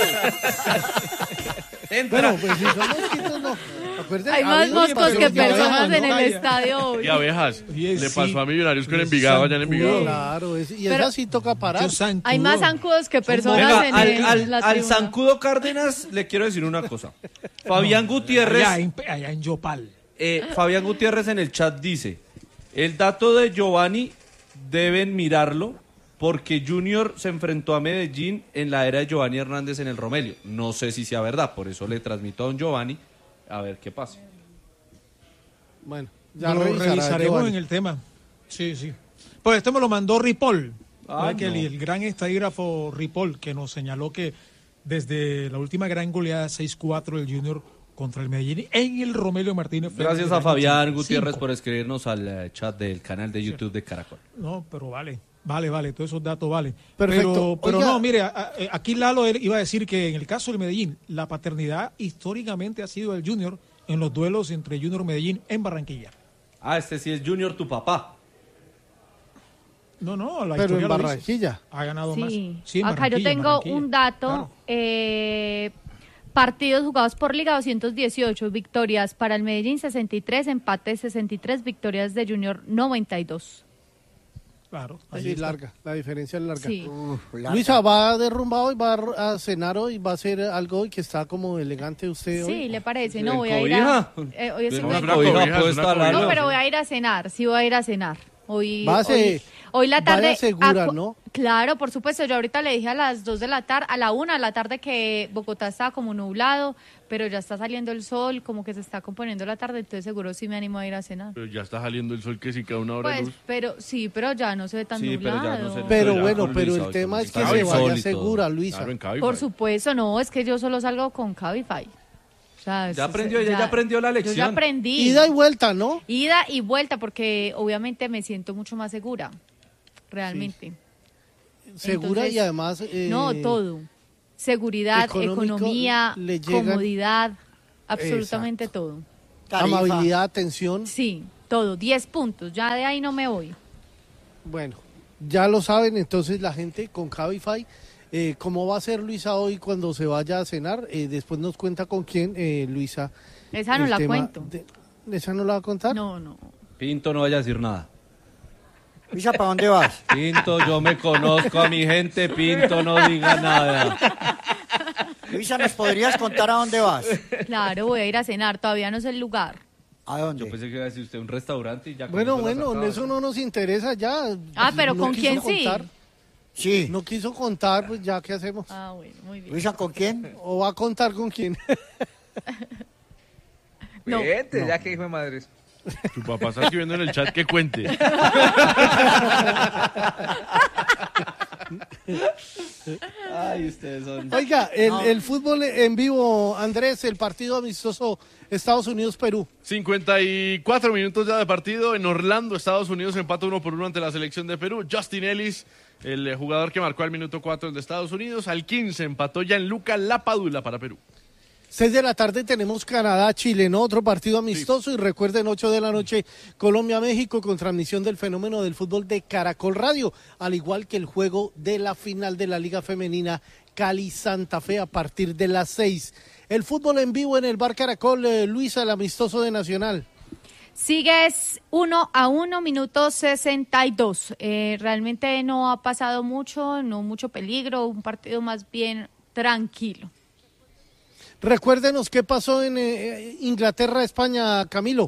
Entra. Bueno, pues si son mosquitos, no. Acuérdense, Hay más a mí- moscos pero que ya personas vean, en ¿no? el estadio hoy. Y abejas. Oye, Le sí. pasó a Millonarios con Es Envigado allá en zancudo. Envigado. Claro, es- y Pero- esa sí toca parar. Yo zancudo. Hay más zancudos que personas Venga, en, al, el- al, la al tribuna. zancudo Cárdenas le quiero decir una cosa. Fabián Gutiérrez, Allá en, allá en Yopal. eh, Fabián Gutiérrez en el chat dice, el dato de Giovanni deben mirarlo porque Junior se enfrentó a Medellín en la era de Giovanni Hernández en el Romelio. No sé si sea verdad, por eso le transmito a don Giovanni a ver qué pasa. Bueno, ya Lo revisará, revisaremos Giovanni. en el tema. Sí, sí. Pues este me lo mandó Ripoll. Ah, ¿Verdad que no. el, el gran estadígrafo Ripoll, que nos señaló que desde la última gran goleada seis cuatro del Junior contra el Medellín en el Romelio Martínez. fue Gracias desde a el Fabián ochenta y Gutiérrez cinco. por escribirnos al eh, chat del canal de YouTube de Caracol. No, pero vale, vale, vale, todos esos datos valen. Perfecto. Pero, pero Oiga. no, mire, a- a- aquí Lalo él iba a decir que en el caso del Medellín, la paternidad históricamente ha sido del Junior en los duelos entre Junior y Medellín en Barranquilla. Ah, este sí es Junior, tu papá. No, no, la Pero historia en lo dice. Barranquilla. Ha ganado más. Sí. Sí, en Acá yo Barranquilla, en tengo Barranquilla. un dato. Claro. eh, partidos jugados por Liga doscientos dieciocho, victorias para el Medellín sesenta y tres, empates sesenta y tres, victorias de Junior noventa y dos. Claro. ahí Sí, está. larga, la diferencia es larga. Sí. Uf, larga. Luisa, ¿va derrumbado y va a cenar hoy? ¿Va a hacer algo hoy que está como elegante usted hoy? Sí, le parece. ¿En No, voy a ir a... cobija? eh, hoy estoy Es muy- una cobija cobija, es puesta una al lado. No, pero voy a ir a cenar. Sí, voy a ir a cenar. Hoy, Base, hoy, hoy la tarde... vaya segura, acu- ¿no? Claro, por supuesto. Yo ahorita le dije a las dos de la tarde, a la una de la tarde que Bogotá estaba como nublado, pero ya está saliendo el sol, como que se está componiendo la tarde, entonces seguro sí me animo a ir a cenar. Pero ya está saliendo el sol que sí cada una hora Pues, luz. pero sí, pero ya no se ve tan Sí, pero nublado. ya no se- Pero ya bueno, con pero Luisa, el tema es que Cabify. se vaya Sol y todo. segura, Luisa. Claro, en Cabify. Por supuesto, no, es que yo solo salgo con Cabify. O sea, Ya eso- aprendió, ella ya aprendió la lección. Yo ya aprendí. Ida y vuelta, ¿no? Ida y vuelta, porque obviamente me siento mucho más segura, realmente. Segura Entonces, y además... eh, no, todo. Seguridad, económico, economía, le llegan- comodidad, absolutamente todo. Tarifa. Amabilidad, atención. Sí, todo. Diez puntos, ya de ahí no me voy. Bueno, ya lo saben entonces la gente con Cabify. Eh, ¿Cómo va a ser Luisa hoy cuando se vaya a cenar? Eh, después nos cuenta con quién, eh, Luisa. Esa no el la tema cuento. de- ¿Esa no la va a contar? No, no. Pinto, no vaya a decir nada. Luisa, ¿para dónde vas? Pinto, yo me conozco a mi gente, Pinto, no diga nada. Luisa, ¿nos podrías contar a dónde vas? Claro, voy a ir a cenar, todavía no sé el lugar. ¿A dónde? Yo pensé que iba a decir usted un restaurante y ya con Bueno, eso la bueno, sacaba. eso no nos interesa ya. Ah, pero No ¿con quiso quién sí? contar. Sí. No quiso contar, pues ya, ¿qué hacemos? Ah, bueno, muy bien. Luisa, ¿con quién? ¿O va a contar con quién? No. Vete, ya que hijo de madres. Tu papá está escribiendo en el chat que cuente. Ay, ustedes son... Oiga, el, el fútbol en vivo, Andrés, el partido amistoso Estados Unidos-Perú. cincuenta y cuatro minutos ya de partido en Orlando, Estados Unidos empata uno por uno ante la selección de Perú. Justin Ellis, el eh, jugador que marcó al minuto cuatro de Estados Unidos, al quince empató Gianluca Lapadula para Perú. Seis de la tarde tenemos Canadá-Chile, ¿no? Otro partido amistoso. Y recuerden, ocho de la noche, Colombia-México, con transmisión del fenómeno del fútbol de Caracol Radio, al igual que el juego de la final de la Liga Femenina Cali-Santa Fe a partir de las seis. El fútbol en vivo en el Bar Caracol, eh, Luisa, el amistoso de Nacional. Sigues uno a uno, minuto sesenta y dos. Eh, realmente no ha pasado mucho, no mucho peligro, un partido más bien tranquilo. Recuérdenos qué pasó en eh, Inglaterra-España, Camilo.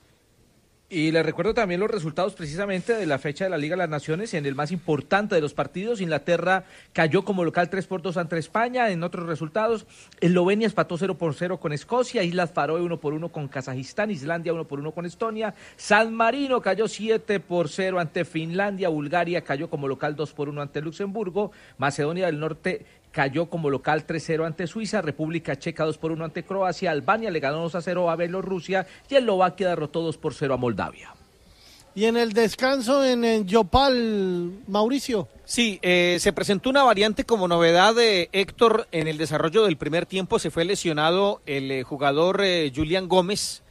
Y les recuerdo también los resultados precisamente de la fecha de la Liga de las Naciones. En el más importante de los partidos, Inglaterra cayó como local tres por dos ante España. En otros resultados, Eslovenia empató cero por cero con Escocia, Islas Faroe uno por uno con Kazajistán, Islandia uno por uno con Estonia, San Marino cayó siete por cero ante Finlandia, Bulgaria cayó como local dos por uno ante Luxemburgo, Macedonia del Norte cayó como local tres cero ante Suiza, República Checa dos por uno ante Croacia, Albania le ganó dos a cero a Bielorrusia y Eslovaquia derrotó dos por cero a Moldavia. Y en el descanso en, en Yopal, Mauricio. Sí, eh, se presentó una variante como novedad de Héctor en el desarrollo del primer tiempo. Se fue lesionado el eh, jugador eh, Julián Gómez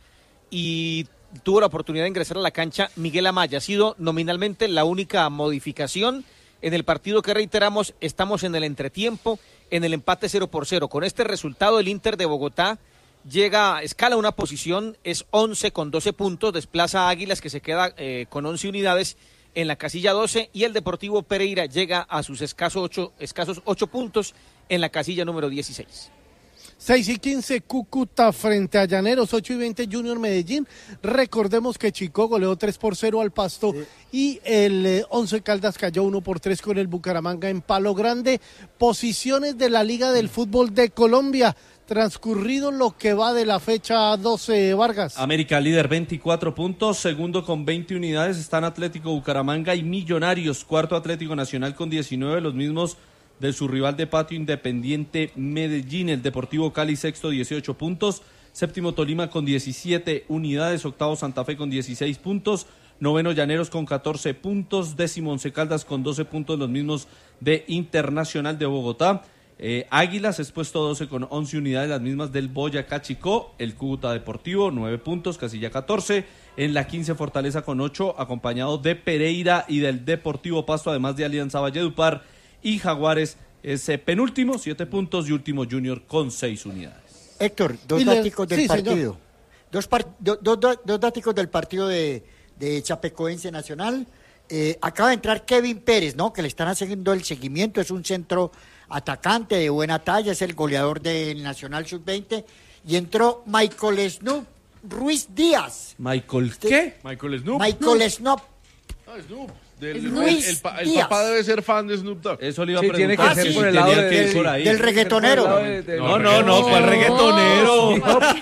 y tuvo la oportunidad de ingresar a la cancha Miguel Amaya. Ha sido nominalmente la única modificación en el partido que, reiteramos, estamos en el entretiempo, en el empate cero por cero. Con este resultado, el Inter de Bogotá llega, escala una posición, es once con doce puntos, desplaza a Águilas, que se queda eh, con once unidades en la casilla doce, y el Deportivo Pereira llega a sus escasos ocho, escasos ocho puntos en la casilla número dieciséis. seis y quince, Cúcuta frente a Llaneros, ocho y veinte, Junior Medellín. Recordemos que Chico goleó tres por cero al Pasto y el eh, Once Caldas cayó uno por tres con el Bucaramanga en Palo Grande. Posiciones de la Liga del Fútbol de Colombia, transcurrido lo que va de la fecha doce, Vargas. América líder veinticuatro puntos, segundo con veinte unidades están Atlético Bucaramanga y Millonarios, cuarto Atlético Nacional con diecinueve, los mismos de su rival de patio Independiente Medellín. El Deportivo Cali sexto, dieciocho puntos, séptimo Tolima con diecisiete unidades, octavo Santa Fe con dieciséis puntos, noveno Llaneros con catorce puntos, décimo Once Caldas con doce puntos, los mismos de Internacional de Bogotá. Eh, Águilas es puesto doce con once unidades, las mismas del Boyacá Chicó. El Cúcuta Deportivo nueve puntos, casilla catorce. En la quince Fortaleza con ocho, acompañado de Pereira y del Deportivo Pasto, además de Alianza Valledupar. Y Jaguares es eh, penúltimo, siete puntos, y último Junior con seis unidades. Héctor, dos le- dáticos del sí, partido. señor. Dos, par- do- do- do- dos dáticos del partido de, de Chapecoense Nacional. Eh, acaba de entrar Kevin Pérez, ¿no? Que le están haciendo el seguimiento. Es un centro atacante de buena talla, es el goleador del Nacional sub veinte. Y entró Michael Snoop Ruiz Díaz. Michael, ¿qué? Michael Snoop. Michael Snoop Ah, Snoop. Del, Snoop el, el, pa- el Díaz. papá debe ser fan de Snoop Dogg. Eso le iba a Sí, preguntar. tiene que ser sí, por el tenía lado que de- ir por ahí. Del reggaetonero. No, no, no, ¿cuál reggaetonero?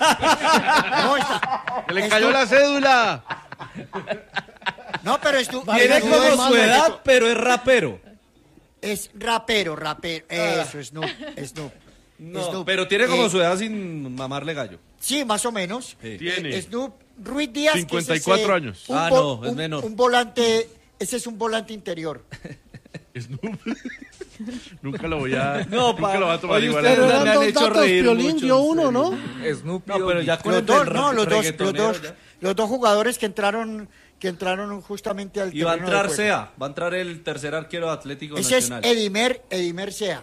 No, está- ¡Se le Snoop- cayó la cédula! No, pero Snoop, Tiene Snoop es como su más edad, reggaeton- pero es rapero. Es rapero, rapero. Eso, Snoop, Snoop. No, Snoop. pero tiene como Eh, su edad sin mamarle gallo. Sí, más o menos. Sí. Tiene. Eh, Snoop Ruiz Díaz. que cincuenta y es cuatro ese, años. un Ah, vo- no, es un- menor. Un volante, ese es un volante interior. Snoop. Nunca lo voy a. No, nunca pa- lo voy a tomar oye, igual. Pero ustedes a- me eran han dos hecho datos, reír Piolín mucho, dio en uno, ¿no? Snoopy. No, pero ya con Los el dos, del no, los dos, los reggaetonero dos, ya. los dos jugadores que entraron, que entraron justamente al Y va a terreno de entrar juego. Sea, va a entrar el tercer arquero de Atlético Ese es Nacional. Edimer, Edimer Sea.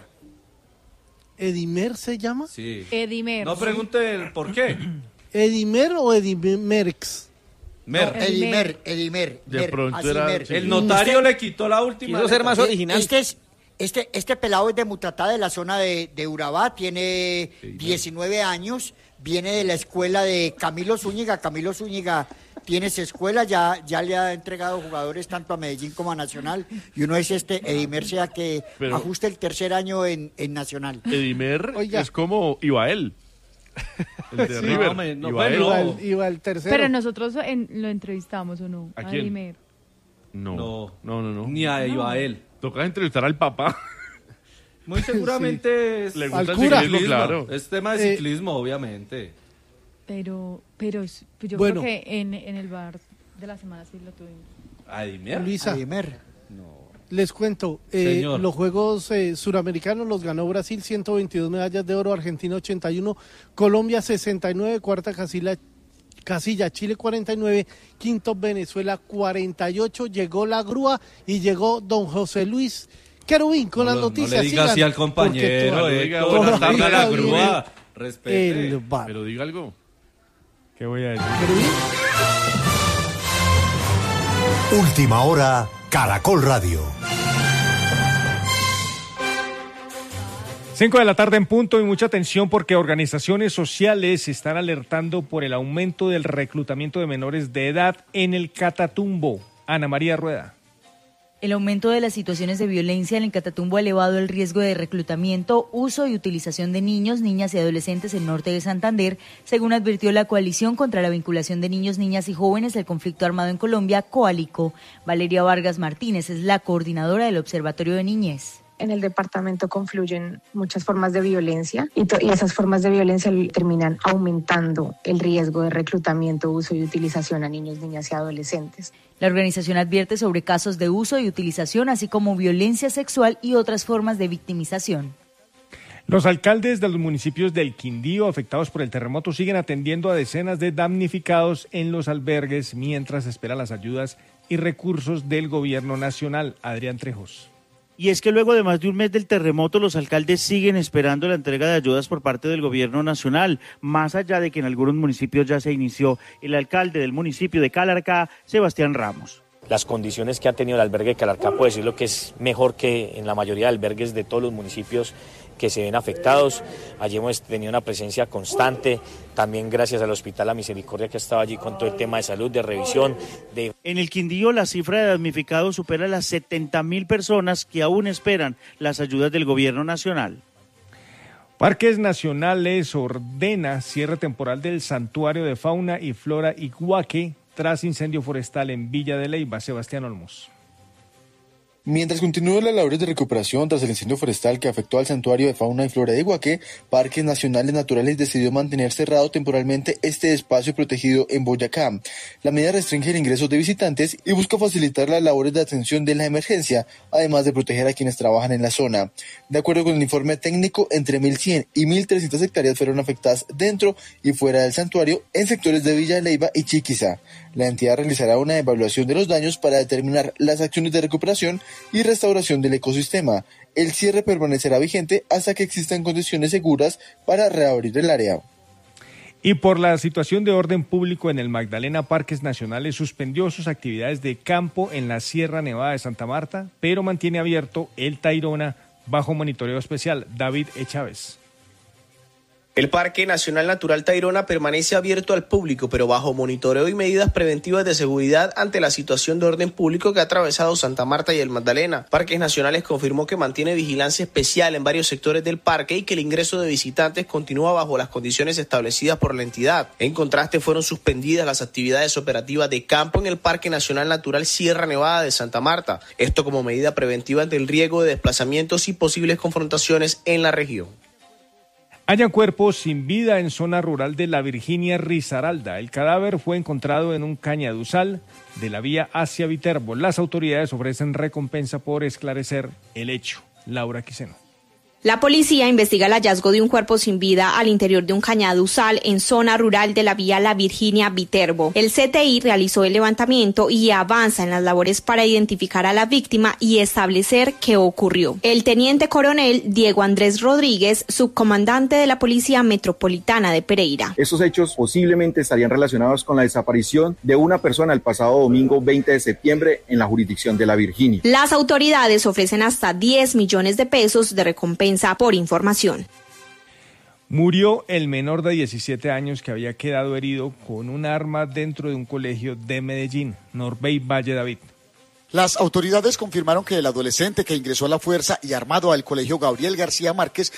¿Edimer se llama? Sí. Edimer. No pregunte el por qué. ¿Edimer o Edimerx? Mer. No, Edimer, Edimer. De Mer, pronto así era- Mer. sí. El notario Usted- le quitó la última. Quiso ser letra. más Eh, original. Este es este este pelado es de Mutatá, de la zona de, de Urabá, tiene diecinueve años, viene de la escuela de Camilo Zúñiga. Camilo Zúñiga tiene esa escuela, ya ya le ha entregado jugadores tanto a Medellín como a Nacional, y uno es este Edimer Sea, que Pero- ajusta el tercer año en, en Nacional. Edimer Oiga. es como Ibael. El de Sí, River. no, me- no, Ibael. bueno. Iba, el, iba el tercero. Pero nosotros en- lo entrevistamos o no. ¿A quién? Edimer. No, No. no, no, no. Ni a Ibael. Toca entrevistar al papá. Muy seguramente es, Le gusta Al el cura. ciclismo, claro. es tema de Eh, ciclismo, obviamente. Pero, pero es- pues yo Bueno. creo que en, en el bar de la semana sí lo tuvimos. ¿A Edimer? Luisa, Edimer. les cuento, eh, Señor. los Juegos eh, Suramericanos los ganó Brasil, ciento veintidós medallas de oro, Argentina ochenta y uno, Colombia sesenta y nueve, cuarta casilla, casilla Chile cuarenta y nueve, quinto Venezuela cuarenta y ocho, llegó la grúa y llegó don José Luis Querubín con No las lo- noticias. No le diga sigan, así al porque compañero, todavía- diga Héctor, buenas no le diga tardes. la grúa. el Respete. bar. Pero diga algo. ¿Qué voy a decir? Querubín. Última hora, Caracol Radio. Cinco de la tarde en punto y mucha atención porque organizaciones sociales están alertando por el aumento del reclutamiento de menores de edad en el Catatumbo. Ana María Rueda. El aumento de las situaciones de violencia en el Catatumbo ha elevado el riesgo de reclutamiento, uso y utilización de niños, niñas y adolescentes en norte de Santander, según advirtió la Coalición contra la Vinculación de Niños, Niñas y Jóvenes al Conflicto Armado en Colombia, Coalico. Valeria Vargas Martínez es la coordinadora del Observatorio de Niñez. En el departamento confluyen muchas formas de violencia y, to- y esas formas de violencia terminan aumentando el riesgo de reclutamiento, uso y utilización a niños, niñas y adolescentes. La organización advierte sobre casos de uso y utilización, así como violencia sexual y otras formas de victimización. Los alcaldes de los municipios del Quindío afectados por el terremoto siguen atendiendo a decenas de damnificados en los albergues mientras esperan las ayudas y recursos del gobierno nacional. Adrián Trejos. Y es que luego de más de un mes del terremoto, los alcaldes siguen esperando la entrega de ayudas por parte del gobierno nacional. Más allá de que en algunos municipios ya se inició, el alcalde del municipio de Calarcá, Sebastián Ramos. Las condiciones que ha tenido el albergue de Calarcá, puedo decirlo que es mejor que en la mayoría de albergues de todos los municipios que se ven afectados. Allí hemos tenido una presencia constante, también gracias al Hospital La Misericordia que ha estado allí con todo el tema de salud, de revisión. De... En el Quindío la cifra de damnificados supera las setenta mil personas que aún esperan las ayudas del gobierno nacional. Parques Nacionales ordena cierre temporal del Santuario de Fauna y Flora Iguaque tras incendio forestal en Villa de Leyva. Sebastián Olmos. Mientras continúan las labores de recuperación tras el incendio forestal que afectó al Santuario de Fauna y Flora de Iguaque, Parques Nacionales Naturales decidió mantener cerrado temporalmente este espacio protegido en Boyacá. La medida restringe el ingreso de visitantes y busca facilitar las labores de atención de la emergencia, además de proteger a quienes trabajan en la zona. De acuerdo con el informe técnico, entre mil cien y mil trescientas hectáreas fueron afectadas dentro y fuera del santuario en sectores de Villa de Leyva y Chiquiza. La entidad realizará una evaluación de los daños para determinar las acciones de recuperación y restauración del ecosistema. El cierre permanecerá vigente hasta que existan condiciones seguras para reabrir el área. Y por la situación de orden público en el Magdalena, Parques Nacionales suspendió sus actividades de campo en la Sierra Nevada de Santa Marta, pero mantiene abierto el Tayrona bajo monitoreo especial. David E. Chávez. El Parque Nacional Natural Tayrona permanece abierto al público, pero bajo monitoreo y medidas preventivas de seguridad ante la situación de orden público que ha atravesado Santa Marta y el Magdalena. Parques Nacionales confirmó que mantiene vigilancia especial en varios sectores del parque y que el ingreso de visitantes continúa bajo las condiciones establecidas por la entidad. En contraste, fueron suspendidas las actividades operativas de campo en el Parque Nacional Natural Sierra Nevada de Santa Marta. Esto como medida preventiva ante el riesgo de desplazamientos y posibles confrontaciones en la región. Hallan cuerpos sin vida en zona rural de la Virginia Risaralda. El cadáver fue encontrado en un cañaduzal de la vía hacia Viterbo. Las autoridades ofrecen recompensa por esclarecer el hecho. Laura Quiseno. La policía investiga el hallazgo de un cuerpo sin vida al interior de un cañaduzal en zona rural de la vía La Virginia Viterbo. El C T I realizó el levantamiento y avanza en las labores para identificar a la víctima y establecer qué ocurrió. El teniente coronel Diego Andrés Rodríguez, subcomandante de la Policía Metropolitana de Pereira. Estos hechos posiblemente estarían relacionados con la desaparición de una persona el pasado domingo veinte de septiembre en la jurisdicción de La Virginia. Las autoridades ofrecen hasta diez millones de pesos de recompensa por información. Murió el menor de diecisiete años que había quedado herido con un arma dentro de un colegio de Medellín. Norbey Valle David. Las autoridades confirmaron que el adolescente que ingresó a la fuerza y armado al colegio Gabriel García Márquez